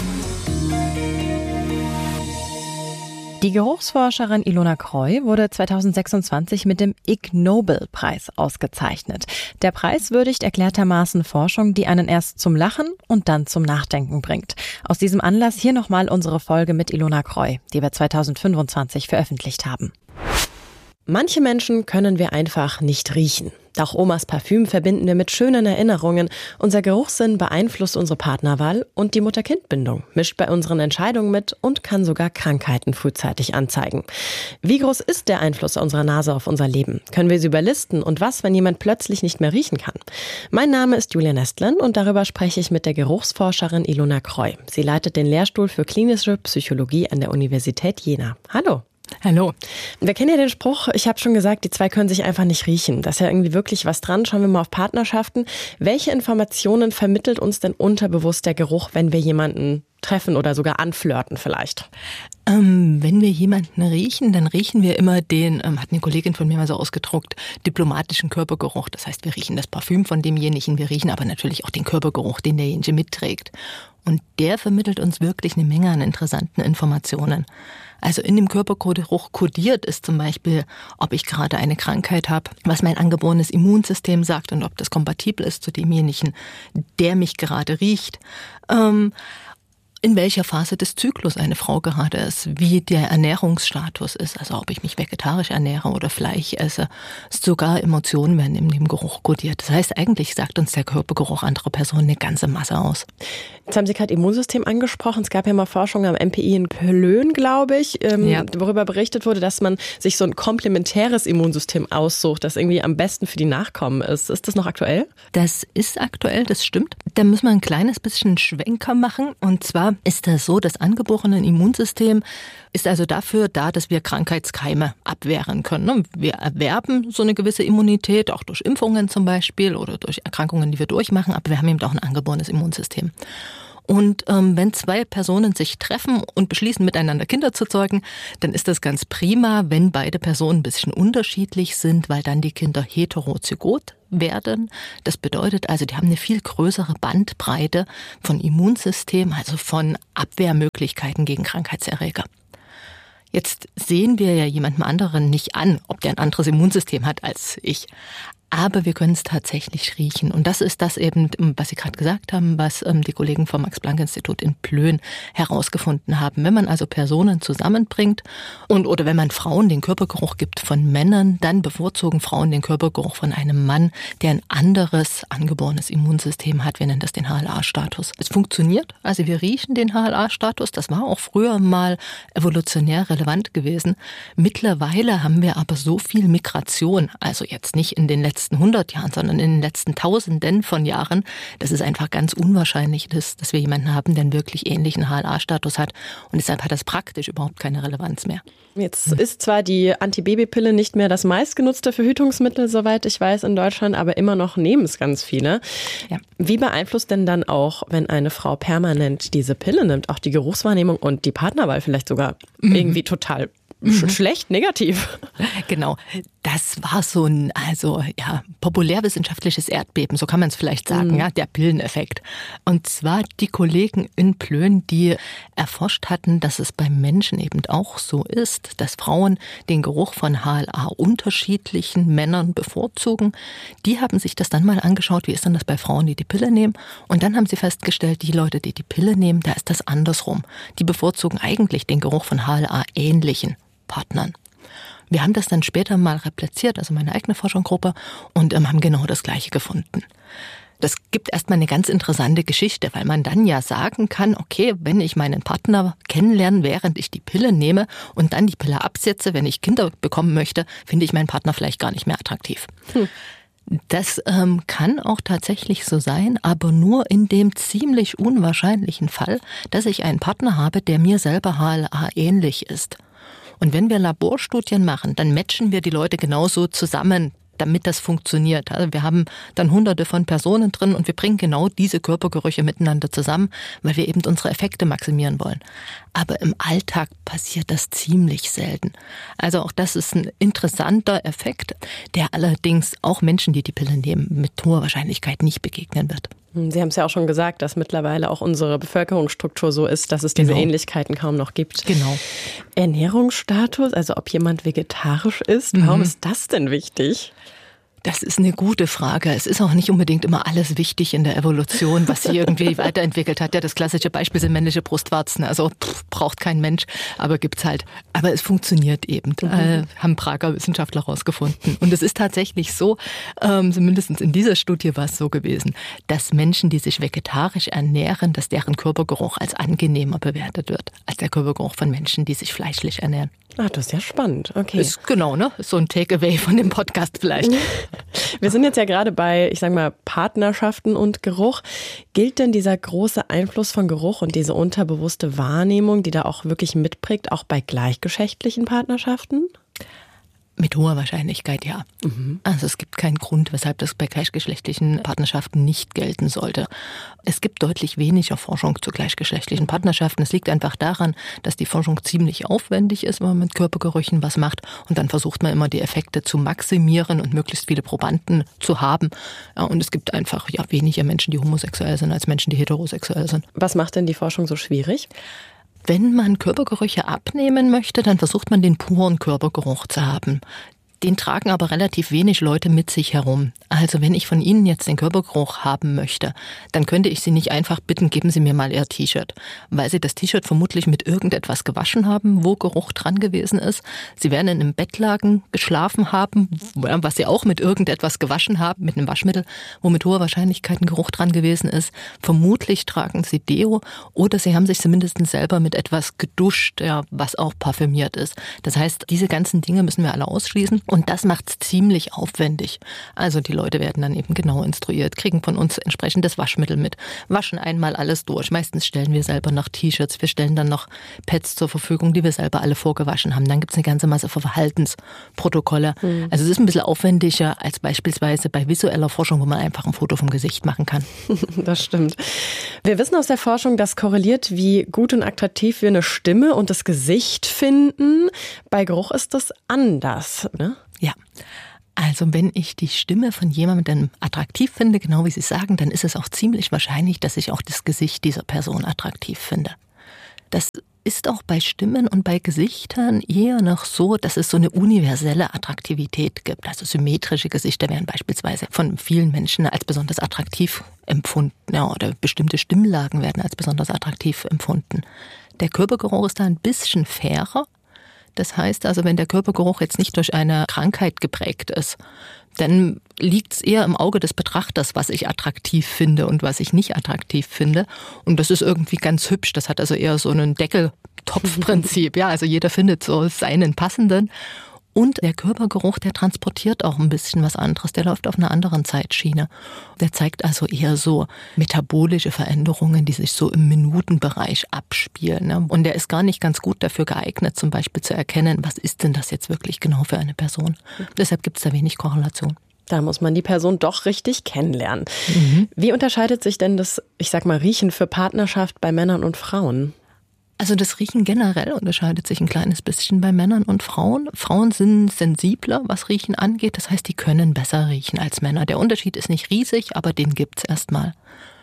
Die Geruchsforscherin Ilona Croy wurde 2026 mit dem Ig Nobel-Preis ausgezeichnet. Der Preis würdigt erklärtermaßen Forschung, die einen erst zum Lachen und dann zum Nachdenken bringt. Aus diesem Anlass hier nochmal unsere Folge mit Ilona Croy, die wir 2025 veröffentlicht haben. Manche Menschen können wir einfach nicht riechen. Auch Omas Parfüm verbinden wir mit schönen Erinnerungen. Unser Geruchssinn beeinflusst unsere Partnerwahl und die Mutter-Kind-Bindung, mischt bei unseren Entscheidungen mit und kann sogar Krankheiten frühzeitig anzeigen. Wie groß ist der Einfluss unserer Nase auf unser Leben? Können wir sie überlisten? Und was, wenn jemand plötzlich nicht mehr riechen kann? Mein Name ist Julia Nestlin und darüber spreche ich mit der Geruchsforscherin Ilona Croy. Sie leitet den Lehrstuhl für klinische Psychologie an der Universität Jena. Hallo. Hallo. Wir kennen ja den Spruch, ich habe schon gesagt, die zwei können sich einfach nicht riechen. Da ist ja irgendwie wirklich was dran. Schauen wir mal auf Partnerschaften. Welche Informationen vermittelt uns denn unterbewusst der Geruch, wenn wir jemanden treffen oder sogar anflirten vielleicht? Wenn wir jemanden riechen, dann riechen wir immer den, hat eine Kollegin von mir mal so ausgedruckt, diplomatischen Körpergeruch. Das heißt, wir riechen das Parfüm von demjenigen, wir riechen aber natürlich auch den Körpergeruch, den derjenige mitträgt. Und der vermittelt uns wirklich eine Menge an interessanten Informationen. Also in dem Körpergeruch kodiert ist zum Beispiel, ob ich gerade eine Krankheit habe, was mein angeborenes Immunsystem sagt und ob das kompatibel ist zu demjenigen, der mich gerade riecht. in welcher Phase des Zyklus eine Frau gerade ist, wie der Ernährungsstatus ist, also ob ich mich vegetarisch ernähre oder Fleisch esse. Sogar Emotionen werden in dem Geruch kodiert. Das heißt, eigentlich sagt uns der Körpergeruch anderer Personen eine ganze Masse aus. Jetzt haben Sie gerade Immunsystem angesprochen. Es gab ja mal Forschung am MPI in Plön, glaube ich, worüber berichtet wurde, dass man sich so ein komplementäres Immunsystem aussucht, das irgendwie am besten für die Nachkommen ist. Ist das noch aktuell? Das ist aktuell, das stimmt. Da müssen wir ein kleines bisschen Schwenker machen. Und zwar ist das so, das angeborene Immunsystem ist also dafür da, dass wir Krankheitskeime abwehren können. Wir erwerben so eine gewisse Immunität, auch durch Impfungen zum Beispiel oder durch Erkrankungen, die wir durchmachen, aber wir haben eben auch ein angeborenes Immunsystem. Und wenn zwei Personen sich treffen und beschließen, miteinander Kinder zu zeugen, dann ist das ganz prima, wenn beide Personen ein bisschen unterschiedlich sind, weil dann die Kinder heterozygot werden. Das bedeutet also, die haben eine viel größere Bandbreite von Immunsystem, also von Abwehrmöglichkeiten gegen Krankheitserreger. Jetzt sehen wir ja jemandem anderen nicht an, ob der ein anderes Immunsystem hat als ich. Aber wir können es tatsächlich riechen. Und das ist das eben, was Sie gerade gesagt haben, was die Kollegen vom Max-Planck-Institut in Plön herausgefunden haben. Wenn man also Personen zusammenbringt oder wenn man Frauen den Körpergeruch gibt von Männern, dann bevorzugen Frauen den Körpergeruch von einem Mann, der ein anderes angeborenes Immunsystem hat. Wir nennen das den HLA-Status. Es funktioniert, also wir riechen den HLA-Status. Das war auch früher mal evolutionär relevant gewesen. Mittlerweile haben wir aber so viel Migration, also jetzt nicht in den letzten 100 Jahren, sondern in den letzten Tausenden von Jahren, dass es einfach ganz unwahrscheinlich ist, dass wir jemanden haben, der einen wirklich ähnlichen HLA-Status hat. Und deshalb hat das praktisch überhaupt keine Relevanz mehr. Jetzt ist zwar die Antibabypille nicht mehr das meistgenutzte Verhütungsmittel, soweit ich weiß, in Deutschland, aber immer noch nehmen es ganz viele. Ja. Wie beeinflusst denn dann auch, wenn eine Frau permanent diese Pille nimmt, auch die Geruchswahrnehmung und die Partnerwahl vielleicht sogar irgendwie total schlecht, negativ? Genau. Das war so ein, populärwissenschaftliches Erdbeben, so kann man es vielleicht sagen, der Pilleneffekt. Und zwar die Kollegen in Plön, die erforscht hatten, dass es beim Menschen eben auch so ist, dass Frauen den Geruch von HLA unterschiedlichen Männern bevorzugen. Die haben sich das dann mal angeschaut, wie ist denn das bei Frauen, die die Pille nehmen? Und dann haben sie festgestellt, die Leute, die die Pille nehmen, da ist das andersrum. Die bevorzugen eigentlich den Geruch von HLA-ähnlichen Partnern. Wir haben das dann später mal repliziert, also meine eigene Forschungsgruppe, und haben genau das Gleiche gefunden. Das gibt erstmal eine ganz interessante Geschichte, weil man dann ja sagen kann, okay, wenn ich meinen Partner kennenlerne, während ich die Pille nehme und dann die Pille absetze, wenn ich Kinder bekommen möchte, finde ich meinen Partner vielleicht gar nicht mehr attraktiv. Das kann auch tatsächlich so sein, aber nur in dem ziemlich unwahrscheinlichen Fall, dass ich einen Partner habe, der mir selber HLA ähnlich ist. Und wenn wir Laborstudien machen, dann matchen wir die Leute genauso zusammen, damit das funktioniert. Also wir haben dann Hunderte von Personen drin und wir bringen genau diese Körpergerüche miteinander zusammen, weil wir eben unsere Effekte maximieren wollen. Aber im Alltag passiert das ziemlich selten. Also auch das ist ein interessanter Effekt, der allerdings auch Menschen, die die Pille nehmen, mit hoher Wahrscheinlichkeit nicht begegnen wird. Sie haben es ja auch schon gesagt, dass mittlerweile auch unsere Bevölkerungsstruktur so ist, dass es diese Ähnlichkeiten kaum noch gibt. Genau. Ernährungsstatus, also ob jemand vegetarisch ist, warum ist das denn wichtig? Das ist eine gute Frage. Es ist auch nicht unbedingt immer alles wichtig in der Evolution, was sie irgendwie weiterentwickelt hat. Ja, das klassische Beispiel sind männliche Brustwarzen. Also braucht kein Mensch, aber gibt's halt. Aber es funktioniert eben, haben Prager Wissenschaftler rausgefunden. Und es ist tatsächlich so, zumindest in dieser Studie war es so gewesen, dass Menschen, die sich vegetarisch ernähren, dass deren Körpergeruch als angenehmer bewertet wird, als der Körpergeruch von Menschen, die sich fleischlich ernähren. Ach, das ist ja spannend. Okay. Ist genau, ne? Ist so ein Takeaway von dem Podcast vielleicht. Wir sind jetzt ja gerade bei, ich sag mal, Partnerschaften und Geruch. Gilt denn dieser große Einfluss von Geruch und diese unterbewusste Wahrnehmung, die da auch wirklich mitprägt, auch bei gleichgeschlechtlichen Partnerschaften? Mit hoher Wahrscheinlichkeit, ja. Also es gibt keinen Grund, weshalb das bei gleichgeschlechtlichen Partnerschaften nicht gelten sollte. Es gibt deutlich weniger Forschung zu gleichgeschlechtlichen Partnerschaften. Es liegt einfach daran, dass die Forschung ziemlich aufwendig ist, wenn man mit Körpergerüchen was macht. Und dann versucht man immer, die Effekte zu maximieren und möglichst viele Probanden zu haben. Ja, und es gibt einfach weniger Menschen, die homosexuell sind, als Menschen, die heterosexuell sind. Was macht denn die Forschung so schwierig? Wenn man Körpergerüche abnehmen möchte, dann versucht man den puren Körpergeruch zu haben. Den tragen aber relativ wenig Leute mit sich herum. Also wenn ich von Ihnen jetzt den Körpergeruch haben möchte, dann könnte ich Sie nicht einfach bitten, geben Sie mir mal Ihr T-Shirt. Weil Sie das T-Shirt vermutlich mit irgendetwas gewaschen haben, wo Geruch dran gewesen ist. Sie werden in einem Bettlaken geschlafen haben, was Sie auch mit irgendetwas gewaschen haben, mit einem Waschmittel, wo mit hoher Wahrscheinlichkeit ein Geruch dran gewesen ist. Vermutlich tragen Sie Deo oder Sie haben sich zumindest selber mit etwas geduscht, ja, was auch parfümiert ist. Das heißt, diese ganzen Dinge müssen wir alle ausschließen. Und das macht es ziemlich aufwendig. Also die Leute werden dann eben genau instruiert, kriegen von uns entsprechendes Waschmittel mit, waschen einmal alles durch. Meistens stellen wir selber noch T-Shirts, wir stellen dann noch Pads zur Verfügung, die wir selber alle vorgewaschen haben. Dann gibt es eine ganze Masse Verhaltensprotokolle. Also es ist ein bisschen aufwendiger als beispielsweise bei visueller Forschung, wo man einfach ein Foto vom Gesicht machen kann. Das stimmt. Wir wissen aus der Forschung, dass korreliert, wie gut und attraktiv wir eine Stimme und das Gesicht finden. Bei Geruch ist das anders, ne? Ja, also wenn ich die Stimme von jemandem attraktiv finde, genau wie Sie sagen, dann ist es auch ziemlich wahrscheinlich, dass ich auch das Gesicht dieser Person attraktiv finde. Das ist auch bei Stimmen und bei Gesichtern eher noch so, dass es so eine universelle Attraktivität gibt. Also symmetrische Gesichter werden beispielsweise von vielen Menschen als besonders attraktiv empfunden, ja, oder bestimmte Stimmlagen werden als besonders attraktiv empfunden. Der Körpergeruch ist da ein bisschen fairer. Das heißt also, wenn der Körpergeruch jetzt nicht durch eine Krankheit geprägt ist, dann liegt es eher im Auge des Betrachters, was ich attraktiv finde und was ich nicht attraktiv finde. Und das ist irgendwie ganz hübsch. Das hat also eher so ein Deckeltopfprinzip. Ja, also jeder findet so seinen passenden. Und der Körpergeruch, der transportiert auch ein bisschen was anderes. Der läuft auf einer anderen Zeitschiene. Der zeigt also eher so metabolische Veränderungen, die sich so im Minutenbereich abspielen, ne? Und der ist gar nicht ganz gut dafür geeignet, zum Beispiel zu erkennen, was ist denn das jetzt wirklich genau für eine Person. Deshalb gibt es da wenig Korrelation. Da muss man die Person doch richtig kennenlernen. Wie unterscheidet sich denn das, ich sag mal, Riechen für Partnerschaft bei Männern und Frauen? Also das Riechen generell unterscheidet sich ein kleines bisschen bei Männern und Frauen. Frauen sind sensibler, was Riechen angeht. Das heißt, die können besser riechen als Männer. Der Unterschied ist nicht riesig, aber den gibt's erstmal.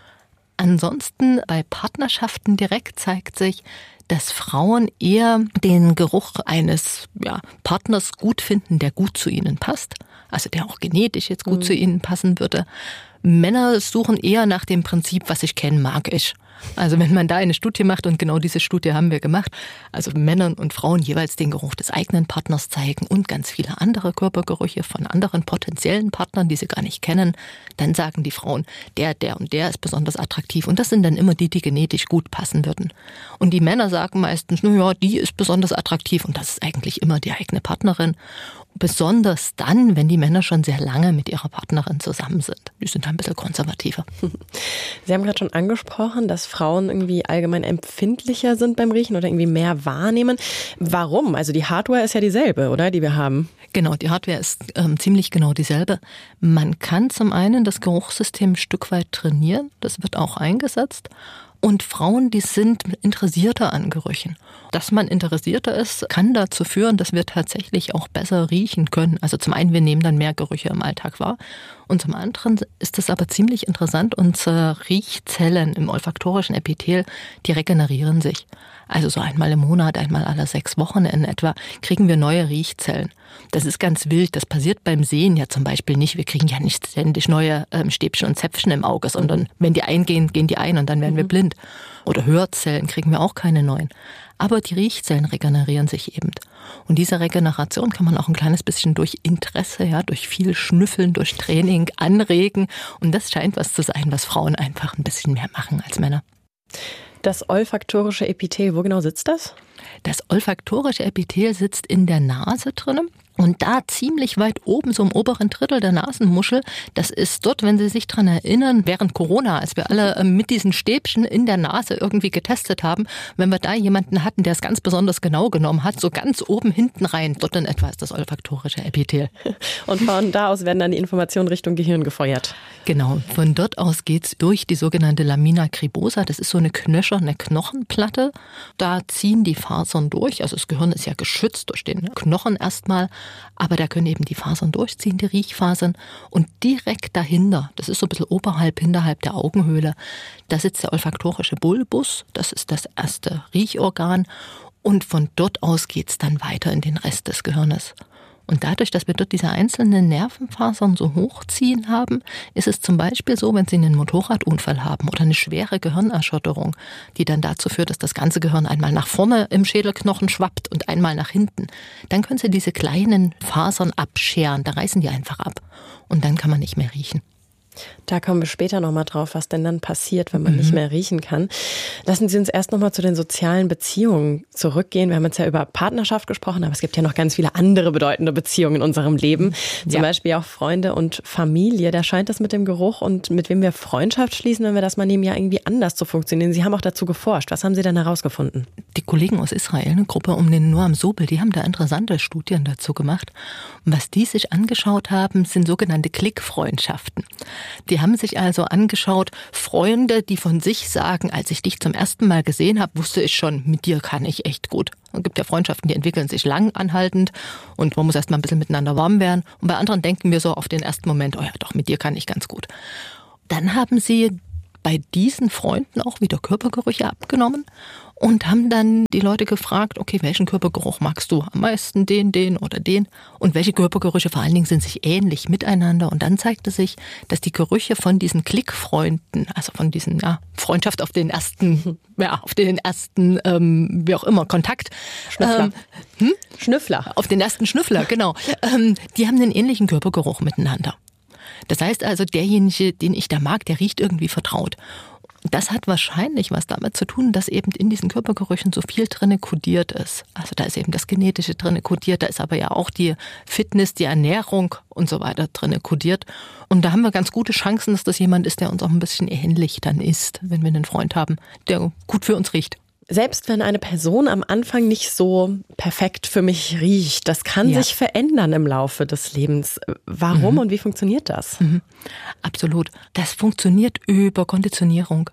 Ansonsten bei Partnerschaften direkt zeigt sich, dass Frauen eher den Geruch eines Partners gut finden, der gut zu ihnen passt. Also der auch genetisch jetzt gut zu ihnen passen würde. Männer suchen eher nach dem Prinzip, was ich kenne, mag ich. Also wenn man da eine Studie macht, und genau diese Studie haben wir gemacht, also Männern und Frauen jeweils den Geruch des eigenen Partners zeigen und ganz viele andere Körpergerüche von anderen potenziellen Partnern, die sie gar nicht kennen, dann sagen die Frauen, der und der ist besonders attraktiv. Und das sind dann immer die genetisch gut passen würden. Und die Männer sagen meistens, die ist besonders attraktiv und das ist eigentlich immer die eigene Partnerin. Besonders dann, wenn die Männer schon sehr lange mit ihrer Partnerin zusammen sind. Die sind da ein bisschen konservativer. Sie haben gerade schon angesprochen, dass Frauen irgendwie allgemein empfindlicher sind beim Riechen oder irgendwie mehr wahrnehmen. Warum? Also die Hardware ist ja dieselbe, oder? Die wir haben. Genau, die Hardware ist ziemlich genau dieselbe. Man kann zum einen das Geruchssystem ein Stück weit trainieren. Das wird auch eingesetzt. Und Frauen, die sind interessierter an Gerüchen. Dass man interessierter ist, kann dazu führen, dass wir tatsächlich auch besser riechen können. Also zum einen, wir nehmen dann mehr Gerüche im Alltag wahr. Und zum anderen ist es aber ziemlich interessant, unsere Riechzellen im olfaktorischen Epithel, die regenerieren sich. Also so einmal im Monat, einmal alle 6 Wochen in etwa, kriegen wir neue Riechzellen. Das ist ganz wild. Das passiert beim Sehen ja zum Beispiel nicht. Wir kriegen ja nicht ständig neue Stäbchen und Zäpfchen im Auge, sondern wenn die eingehen, gehen die ein und dann werden wir blind. Oder Hörzellen kriegen wir auch keine neuen. Aber die Riechzellen regenerieren sich eben. Und diese Regeneration kann man auch ein kleines bisschen durch Interesse, durch viel Schnüffeln, durch Training anregen. Und das scheint was zu sein, was Frauen einfach ein bisschen mehr machen als Männer. Das olfaktorische Epithel, wo genau sitzt das? Das olfaktorische Epithel sitzt in der Nase drinnen. Und da ziemlich weit oben, so im oberen Drittel der Nasenmuschel, das ist dort, wenn Sie sich dran erinnern, während Corona, als wir alle mit diesen Stäbchen in der Nase irgendwie getestet haben, wenn wir da jemanden hatten, der es ganz besonders genau genommen hat, so ganz oben hinten rein, dort in etwa ist das olfaktorische Epithel. Und von da aus werden dann die Informationen Richtung Gehirn gefeuert. Genau, von dort aus geht's durch die sogenannte Lamina cribosa, das ist so eine knöcherne Knochenplatte. Da ziehen die Fasern durch, also das Gehirn ist ja geschützt durch den Knochen erstmal, aber da können eben die Fasern durchziehen, die Riechfasern. Und direkt dahinter, das ist so ein bisschen hinterhalb der Augenhöhle, da sitzt der olfaktorische Bulbus, das ist das erste Riechorgan. Und von dort aus geht's dann weiter in den Rest des Gehirnes. Und dadurch, dass wir dort diese einzelnen Nervenfasern so hochziehen haben, ist es zum Beispiel so, wenn Sie einen Motorradunfall haben oder eine schwere Gehirnerschütterung, die dann dazu führt, dass das ganze Gehirn einmal nach vorne im Schädelknochen schwappt und einmal nach hinten, dann können Sie diese kleinen Fasern abscheren, da reißen die einfach ab und dann kann man nicht mehr riechen. Da kommen wir später nochmal drauf, was denn dann passiert, wenn man nicht mehr riechen kann. Lassen Sie uns erst nochmal zu den sozialen Beziehungen zurückgehen. Wir haben jetzt ja über Partnerschaft gesprochen, aber es gibt ja noch ganz viele andere bedeutende Beziehungen in unserem Leben. Zum Beispiel auch Freunde und Familie. Da scheint es mit dem Geruch und mit wem wir Freundschaft schließen, wenn wir das mal nehmen, ja irgendwie anders zu funktionieren. Sie haben auch dazu geforscht. Was haben Sie denn herausgefunden? Die Kollegen aus Israel, eine Gruppe um den Noam Sobel, die haben da interessante Studien dazu gemacht. Und was die sich angeschaut haben, sind sogenannte Klickfreundschaften. Die haben sich also angeschaut, Freunde, die von sich sagen, als ich dich zum ersten Mal gesehen habe, wusste ich schon, mit dir kann ich echt gut. Es gibt ja Freundschaften, die entwickeln sich lang anhaltend und man muss erst mal ein bisschen miteinander warm werden. Und bei anderen denken wir so auf den ersten Moment, oh ja doch, mit dir kann ich ganz gut. Dann haben sie bei diesen Freunden auch wieder Körpergerüche abgenommen und haben dann die Leute gefragt, okay, welchen Körpergeruch magst du am meisten, den oder den? Und welche Körpergerüche vor allen Dingen sind sich ähnlich miteinander? Und dann zeigte sich, dass die Gerüche von diesen Klickfreunden, also von diesen Freundschaft auf den ersten, wie auch immer, Kontakt. Schnüffler. Schnüffler. Auf den ersten Schnüffler, genau. Die haben einen ähnlichen Körpergeruch miteinander. Das heißt also, derjenige, den ich da mag, der riecht irgendwie vertraut. Das hat wahrscheinlich was damit zu tun, dass eben in diesen Körpergerüchen so viel drinne kodiert ist. Also da ist eben das Genetische drinne kodiert, da ist aber ja auch die Fitness, die Ernährung und so weiter drinne kodiert. Und da haben wir ganz gute Chancen, dass das jemand ist, der uns auch ein bisschen ähnlich dann ist, wenn wir einen Freund haben, der gut für uns riecht. Selbst wenn eine Person am Anfang nicht so perfekt für mich riecht, das kann sich verändern im Laufe des Lebens. Warum und wie funktioniert das? Absolut. Das funktioniert über Konditionierung.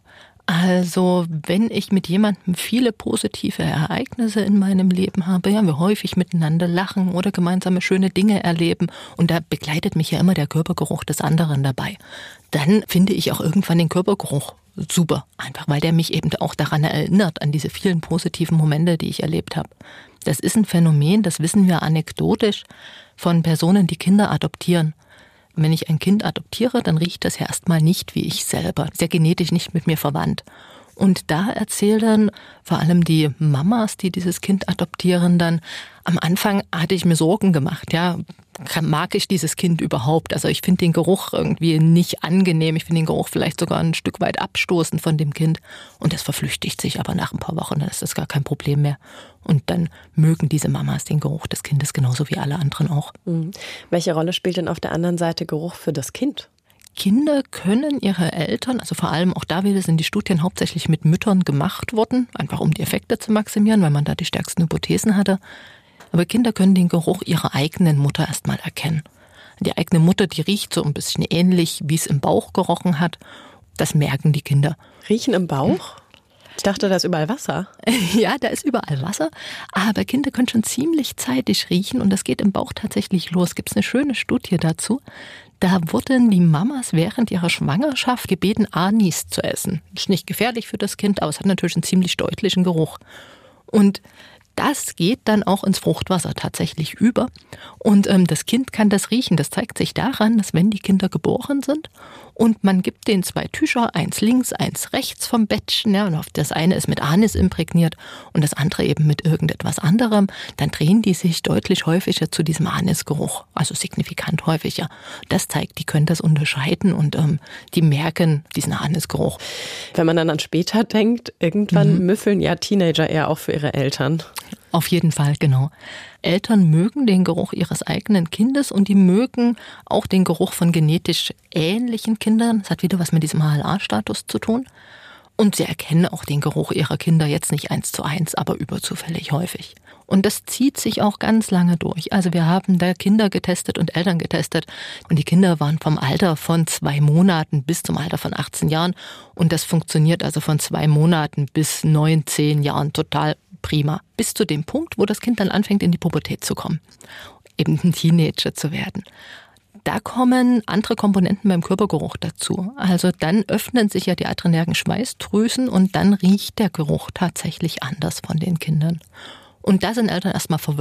Also wenn ich mit jemandem viele positive Ereignisse in meinem Leben habe, ja, wir häufig miteinander lachen oder gemeinsame schöne Dinge erleben und da begleitet mich ja immer der Körpergeruch des anderen dabei, dann finde ich auch irgendwann den Körpergeruch super, einfach weil der mich eben auch daran erinnert, an diese vielen positiven Momente, die ich erlebt habe. Das ist ein Phänomen, das wissen wir anekdotisch von Personen, die Kinder adoptieren. Wenn ich ein Kind adoptiere, dann riecht das ja erstmal nicht wie ich selber. Ist ja genetisch nicht mit mir verwandt. Und da erzählen vor allem die Mamas, die dieses Kind adoptieren, dann, am Anfang hatte ich mir Sorgen gemacht, ja, mag ich dieses Kind überhaupt? Also ich finde den Geruch irgendwie nicht angenehm, ich finde den Geruch vielleicht sogar ein Stück weit abstoßend von dem Kind. Und das verflüchtigt sich aber nach ein paar Wochen, dann ist das gar kein Problem mehr. Und dann mögen diese Mamas den Geruch des Kindes genauso wie alle anderen auch. Welche Rolle spielt denn auf der anderen Seite Geruch für das Kind? Kinder können ihre Eltern, also vor allem auch da wieder sind die Studien hauptsächlich mit Müttern gemacht worden, einfach um die Effekte zu maximieren, weil man da die stärksten Hypothesen hatte. Aber Kinder können den Geruch ihrer eigenen Mutter erstmal erkennen. Die eigene Mutter, die riecht so ein bisschen ähnlich, wie es im Bauch gerochen hat. Das merken die Kinder. Riechen im Bauch? Ich dachte, da ist überall Wasser. Ja, da ist überall Wasser, aber Kinder können schon ziemlich zeitig riechen und das geht im Bauch tatsächlich los. Gibt es eine schöne Studie dazu. Da wurden die Mamas während ihrer Schwangerschaft gebeten, Anis zu essen. Ist nicht gefährlich für das Kind, aber es hat natürlich einen ziemlich deutlichen Geruch. Und das geht dann auch ins Fruchtwasser tatsächlich über. Und das Kind kann das riechen. Das zeigt sich daran, dass wenn die Kinder geboren sind und man gibt denen 2 Tücher, eins links, eins rechts vom Bettchen, ja, und auf das eine ist mit Anis imprägniert und das andere eben mit irgendetwas anderem, dann drehen die sich deutlich häufiger zu diesem Anisgeruch, also signifikant häufiger. Das zeigt, die können das unterscheiden und die merken diesen Anisgeruch. Wenn man dann an später denkt, irgendwann müffeln ja Teenager eher auch für ihre Eltern. Auf jeden Fall, genau. Eltern mögen den Geruch ihres eigenen Kindes und die mögen auch den Geruch von genetisch ähnlichen Kindern. Das hat wieder was mit diesem HLA-Status zu tun. Und sie erkennen auch den Geruch ihrer Kinder jetzt nicht 1:1, aber überzufällig häufig. Und das zieht sich auch ganz lange durch. Also wir haben da Kinder getestet und Eltern getestet. Und die Kinder waren vom Alter von 2 Monaten bis zum Alter von 18 Jahren. Und das funktioniert also von 2 Monaten bis 9, 10 Jahren total prima. Bis zu dem Punkt, wo das Kind dann anfängt, in die Pubertät zu kommen. Eben ein Teenager zu werden. Da kommen andere Komponenten beim Körpergeruch dazu. Also dann öffnen sich ja die adrenergen Schweißdrüsen und dann riecht der Geruch tatsächlich anders von den Kindern. Und da sind Eltern erstmal verwirrt.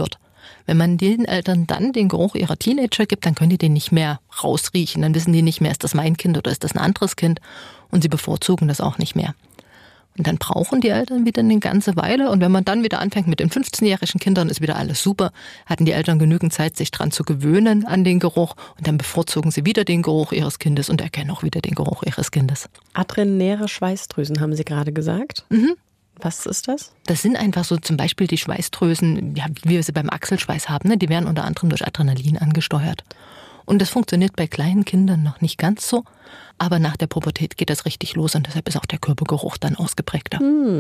Wenn man den Eltern dann den Geruch ihrer Teenager gibt, dann können die den nicht mehr rausriechen. Dann wissen die nicht mehr, ist das mein Kind oder ist das ein anderes Kind? Und sie bevorzugen das auch nicht mehr. Und dann brauchen die Eltern wieder eine ganze Weile. Und wenn man dann wieder anfängt mit den 15-jährigen Kindern, ist wieder alles super. Hatten die Eltern genügend Zeit, sich dran zu gewöhnen an den Geruch. Und dann bevorzugen sie wieder den Geruch ihres Kindes und erkennen auch wieder den Geruch ihres Kindes. Adrenäre Schweißdrüsen, haben Sie gerade gesagt. Mhm. Was ist das? Das sind einfach so zum Beispiel die Schweißdrüsen, ja, wie wir sie beim Achselschweiß haben. Ne? Die werden unter anderem durch Adrenalin angesteuert. Und das funktioniert bei kleinen Kindern noch nicht ganz so. Aber nach der Pubertät geht das richtig los und deshalb ist auch der Körpergeruch dann ausgeprägter.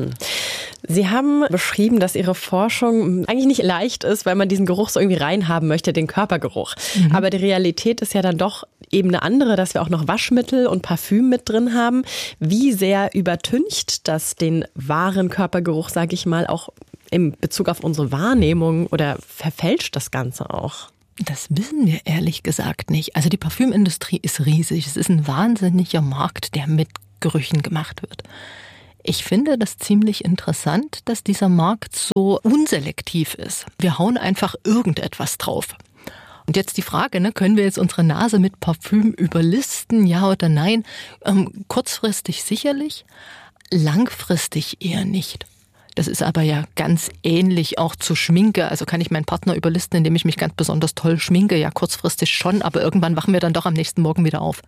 Sie haben beschrieben, dass Ihre Forschung eigentlich nicht leicht ist, weil man diesen Geruch so irgendwie reinhaben möchte, den Körpergeruch. Aber die Realität ist ja dann doch eben eine andere, dass wir auch noch Waschmittel und Parfüm mit drin haben. Wie sehr übertüncht das den wahren Körpergeruch, sage ich mal, auch in Bezug auf unsere Wahrnehmung oder verfälscht das Ganze auch? Das wissen wir ehrlich gesagt nicht. Also die Parfümindustrie ist riesig. Es ist ein wahnsinniger Markt, der mit Gerüchen gemacht wird. Ich finde das ziemlich interessant, dass dieser Markt so unselektiv ist. Wir hauen einfach irgendetwas drauf. Und jetzt die Frage, können wir jetzt unsere Nase mit Parfüm überlisten, ja oder nein? Kurzfristig sicherlich, langfristig eher nicht. Das ist aber ja ganz ähnlich auch zu Schminke. Also kann ich meinen Partner überlisten, indem ich mich ganz besonders toll schminke? Ja, kurzfristig schon, aber irgendwann wachen wir dann doch am nächsten Morgen wieder auf.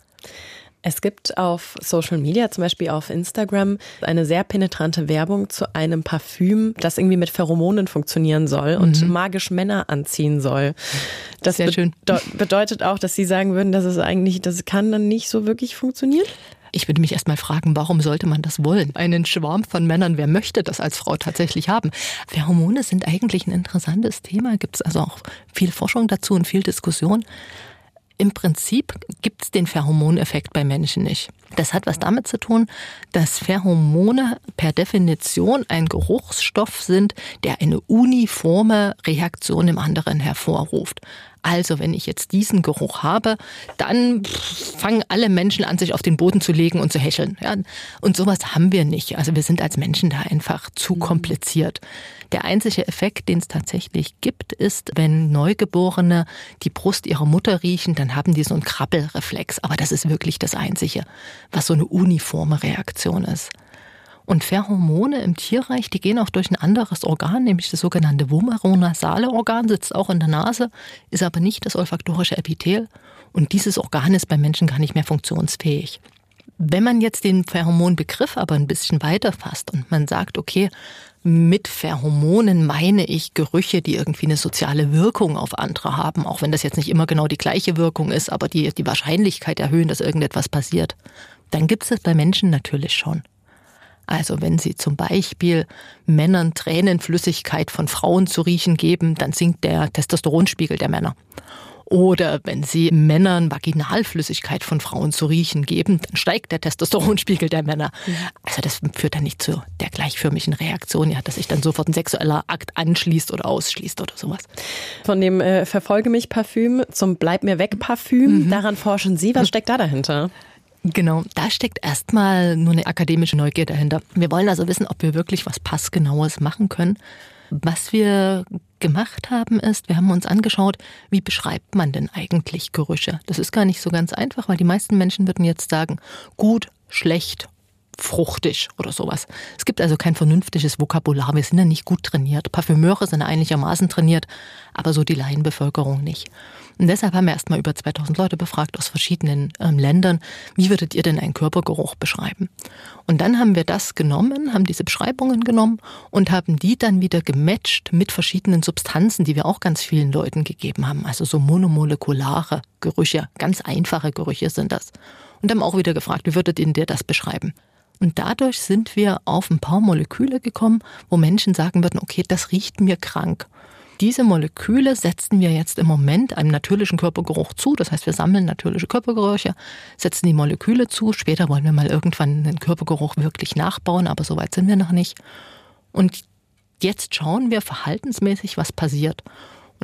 Es gibt auf Social Media, zum Beispiel auf Instagram, eine sehr penetrante Werbung zu einem Parfüm, das irgendwie mit Pheromonen funktionieren soll und magisch Männer anziehen soll. Das sehr schön. Bedeutet auch, dass Sie sagen würden, das kann dann nicht so wirklich funktionieren? Ich würde mich erst mal fragen, warum sollte man das wollen? Einen Schwarm von Männern, wer möchte das als Frau tatsächlich haben? Pheromone sind eigentlich ein interessantes Thema, gibt es also auch viel Forschung dazu und viel Diskussion. Im Prinzip gibt es den Pheromoneffekt bei Menschen nicht. Das hat was damit zu tun, dass Pheromone per Definition ein Geruchsstoff sind, der eine uniforme Reaktion im anderen hervorruft. Also wenn ich jetzt diesen Geruch habe, dann fangen alle Menschen an, sich auf den Boden zu legen und zu hecheln. Ja, und sowas haben wir nicht. Also wir sind als Menschen da einfach zu kompliziert. Der einzige Effekt, den es tatsächlich gibt, ist, wenn Neugeborene die Brust ihrer Mutter riechen, dann haben die so einen Krabbelreflex. Aber das ist wirklich das Einzige, was so eine uniforme Reaktion ist. Und Pheromone im Tierreich, die gehen auch durch ein anderes Organ, nämlich das sogenannte vomeronasale Organ, sitzt auch in der Nase, ist aber nicht das olfaktorische Epithel. Und dieses Organ ist beim Menschen gar nicht mehr funktionsfähig. Wenn man jetzt den Pheromonbegriff aber ein bisschen weiter fasst und man sagt, okay, mit Pheromonen meine ich Gerüche, die irgendwie eine soziale Wirkung auf andere haben, auch wenn das jetzt nicht immer genau die gleiche Wirkung ist, aber die Wahrscheinlichkeit erhöhen, dass irgendetwas passiert, dann gibt es das bei Menschen natürlich schon. Also wenn Sie zum Beispiel Männern Tränenflüssigkeit von Frauen zu riechen geben, dann sinkt der Testosteronspiegel der Männer. Oder wenn Sie Männern Vaginalflüssigkeit von Frauen zu riechen geben, dann steigt der Testosteronspiegel der Männer. Also das führt dann nicht zu der gleichförmigen Reaktion, ja, dass sich dann sofort ein sexueller Akt anschließt oder ausschließt oder sowas. Von dem Verfolge mich Parfüm zum Bleib mir weg Parfüm, daran forschen Sie. Was steckt da dahinter? Genau, da steckt erstmal nur eine akademische Neugier dahinter. Wir wollen also wissen, ob wir wirklich was Passgenaues machen können. Was wir gemacht haben ist, wir haben uns angeschaut, wie beschreibt man denn eigentlich Gerüche? Das ist gar nicht so ganz einfach, weil die meisten Menschen würden jetzt sagen, gut, schlecht, fruchtig oder sowas. Es gibt also kein vernünftiges Vokabular, wir sind ja nicht gut trainiert. Parfümeure sind einigermaßen trainiert, aber so die Laienbevölkerung nicht. Und deshalb haben wir erstmal über 2000 Leute befragt aus verschiedenen Ländern, wie würdet ihr denn einen Körpergeruch beschreiben? Und dann haben wir das genommen, haben diese Beschreibungen genommen und haben die dann wieder gematcht mit verschiedenen Substanzen, die wir auch ganz vielen Leuten gegeben haben. Also so monomolekulare Gerüche, ganz einfache Gerüche sind das. Und haben auch wieder gefragt, wie würdet ihr das beschreiben? Und dadurch sind wir auf ein paar Moleküle gekommen, wo Menschen sagen würden, okay, das riecht mir krank. Diese Moleküle setzen wir jetzt im Moment einem natürlichen Körpergeruch zu. Das heißt, wir sammeln natürliche Körpergerüche, setzen die Moleküle zu. Später wollen wir mal irgendwann den Körpergeruch wirklich nachbauen, aber so weit sind wir noch nicht. Und jetzt schauen wir verhaltensmäßig, was passiert.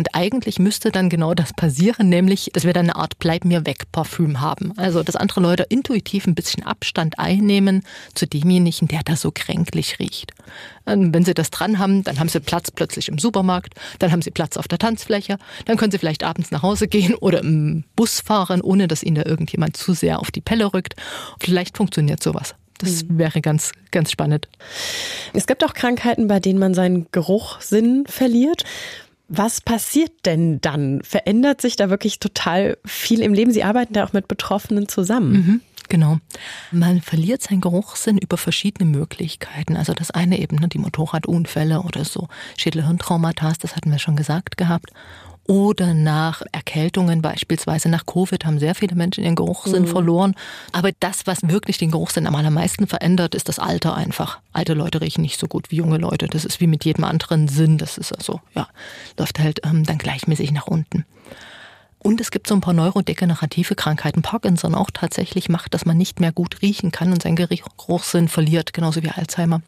Und eigentlich müsste dann genau das passieren, nämlich, dass wir dann eine Art Bleib-mir-weg-Parfüm haben. Also, dass andere Leute intuitiv ein bisschen Abstand einnehmen zu demjenigen, der da so kränklich riecht. Wenn sie das dran haben, dann haben sie Platz plötzlich im Supermarkt, dann haben sie Platz auf der Tanzfläche, dann können sie vielleicht abends nach Hause gehen oder im Bus fahren, ohne dass ihnen da irgendjemand zu sehr auf die Pelle rückt. Vielleicht funktioniert sowas. Das wäre ganz, ganz spannend. Es gibt auch Krankheiten, bei denen man seinen Geruchssinn verliert. Was passiert denn dann? Verändert sich da wirklich total viel im Leben? Sie arbeiten da auch mit Betroffenen zusammen. Genau. Man verliert seinen Geruchssinn über verschiedene Möglichkeiten. Also das eine eben, die Motorradunfälle oder so Schädel-Hirntraumata, das hatten wir schon gesagt gehabt. Oder nach Erkältungen, beispielsweise nach Covid, haben sehr viele Menschen ihren Geruchssinn verloren. Aber das, was wirklich den Geruchssinn am allermeisten verändert, ist das Alter einfach. Alte Leute riechen nicht so gut wie junge Leute. Das ist wie mit jedem anderen Sinn. Das ist also, läuft halt dann gleichmäßig nach unten. Und es gibt so ein paar neurodegenerative Krankheiten. Parkinson auch tatsächlich macht, dass man nicht mehr gut riechen kann und seinen Geruchssinn verliert, genauso wie Alzheimer.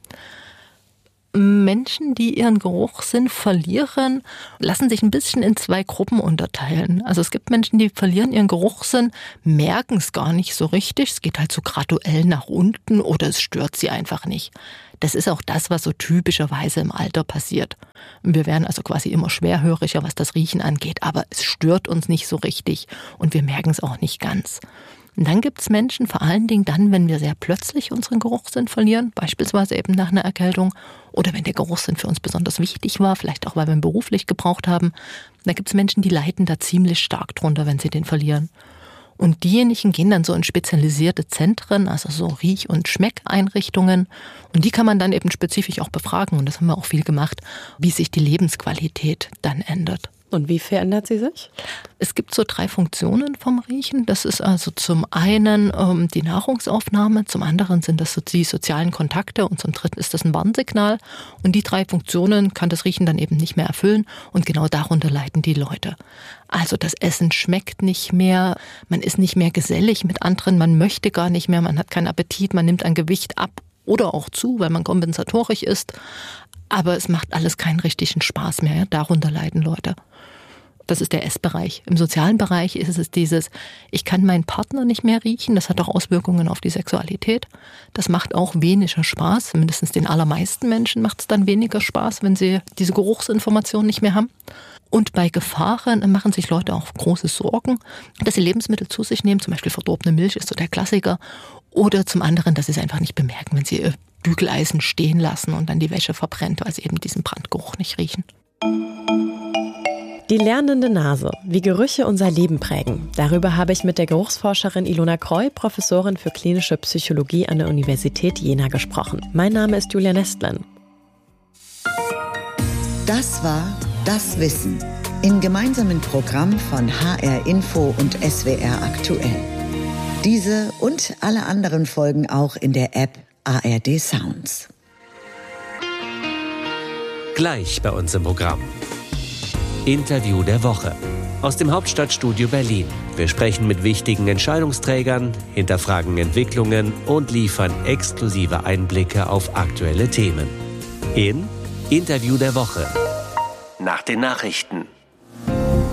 Menschen, die ihren Geruchssinn verlieren, lassen sich ein bisschen in 2 Gruppen unterteilen. Also es gibt Menschen, die verlieren ihren Geruchssinn, merken es gar nicht so richtig. Es geht halt so graduell nach unten oder es stört sie einfach nicht. Das ist auch das, was so typischerweise im Alter passiert. Wir werden also quasi immer schwerhöriger, was das Riechen angeht, aber es stört uns nicht so richtig und wir merken es auch nicht ganz. Und dann gibt es Menschen, vor allen Dingen dann, wenn wir sehr plötzlich unseren Geruchssinn verlieren, beispielsweise eben nach einer Erkältung oder wenn der Geruchssinn für uns besonders wichtig war, vielleicht auch, weil wir ihn beruflich gebraucht haben. Da gibt es Menschen, die leiden da ziemlich stark drunter, wenn sie den verlieren. Und diejenigen gehen dann so in spezialisierte Zentren, also so Riech- und Schmeckeinrichtungen. Und die kann man dann eben spezifisch auch befragen, und das haben wir auch viel gemacht, wie sich die Lebensqualität dann ändert. Und wie verändert sie sich? Es gibt so 3 Funktionen vom Riechen. Das ist also zum einen die Nahrungsaufnahme, zum anderen sind das so die sozialen Kontakte und zum dritten ist das ein Warnsignal. Und die 3 Funktionen kann das Riechen dann eben nicht mehr erfüllen und genau darunter leiden die Leute. Also das Essen schmeckt nicht mehr, man ist nicht mehr gesellig mit anderen, man möchte gar nicht mehr, man hat keinen Appetit, man nimmt an Gewicht ab oder auch zu, weil man kompensatorisch ist. Aber es macht alles keinen richtigen Spaß mehr. Ja? Darunter leiden Leute. Das ist der Essbereich. Im sozialen Bereich ist es dieses, ich kann meinen Partner nicht mehr riechen. Das hat auch Auswirkungen auf die Sexualität. Das macht auch weniger Spaß. Mindestens den allermeisten Menschen macht es dann weniger Spaß, wenn sie diese Geruchsinformation nicht mehr haben. Und bei Gefahren machen sich Leute auch große Sorgen, dass sie Lebensmittel zu sich nehmen. Zum Beispiel verdorbene Milch ist so der Klassiker. Oder zum anderen, dass sie es einfach nicht bemerken, wenn sie ihr Bügeleisen stehen lassen und dann die Wäsche verbrennt, weil sie eben diesen Brandgeruch nicht riechen. Die lernende Nase, wie Gerüche unser Leben prägen. Darüber habe ich mit der Geruchsforscherin Ilona Kreu, Professorin für klinische Psychologie an der Universität Jena, gesprochen. Mein Name ist Julia Nestlen. Das war Das Wissen im gemeinsamen Programm von HR Info und SWR Aktuell. Diese und alle anderen Folgen auch in der App ARD Sounds. Gleich bei uns im Programm. Interview der Woche. Aus dem Hauptstadtstudio Berlin. Wir sprechen mit wichtigen Entscheidungsträgern, hinterfragen Entwicklungen und liefern exklusive Einblicke auf aktuelle Themen. In Interview der Woche. Nach den Nachrichten.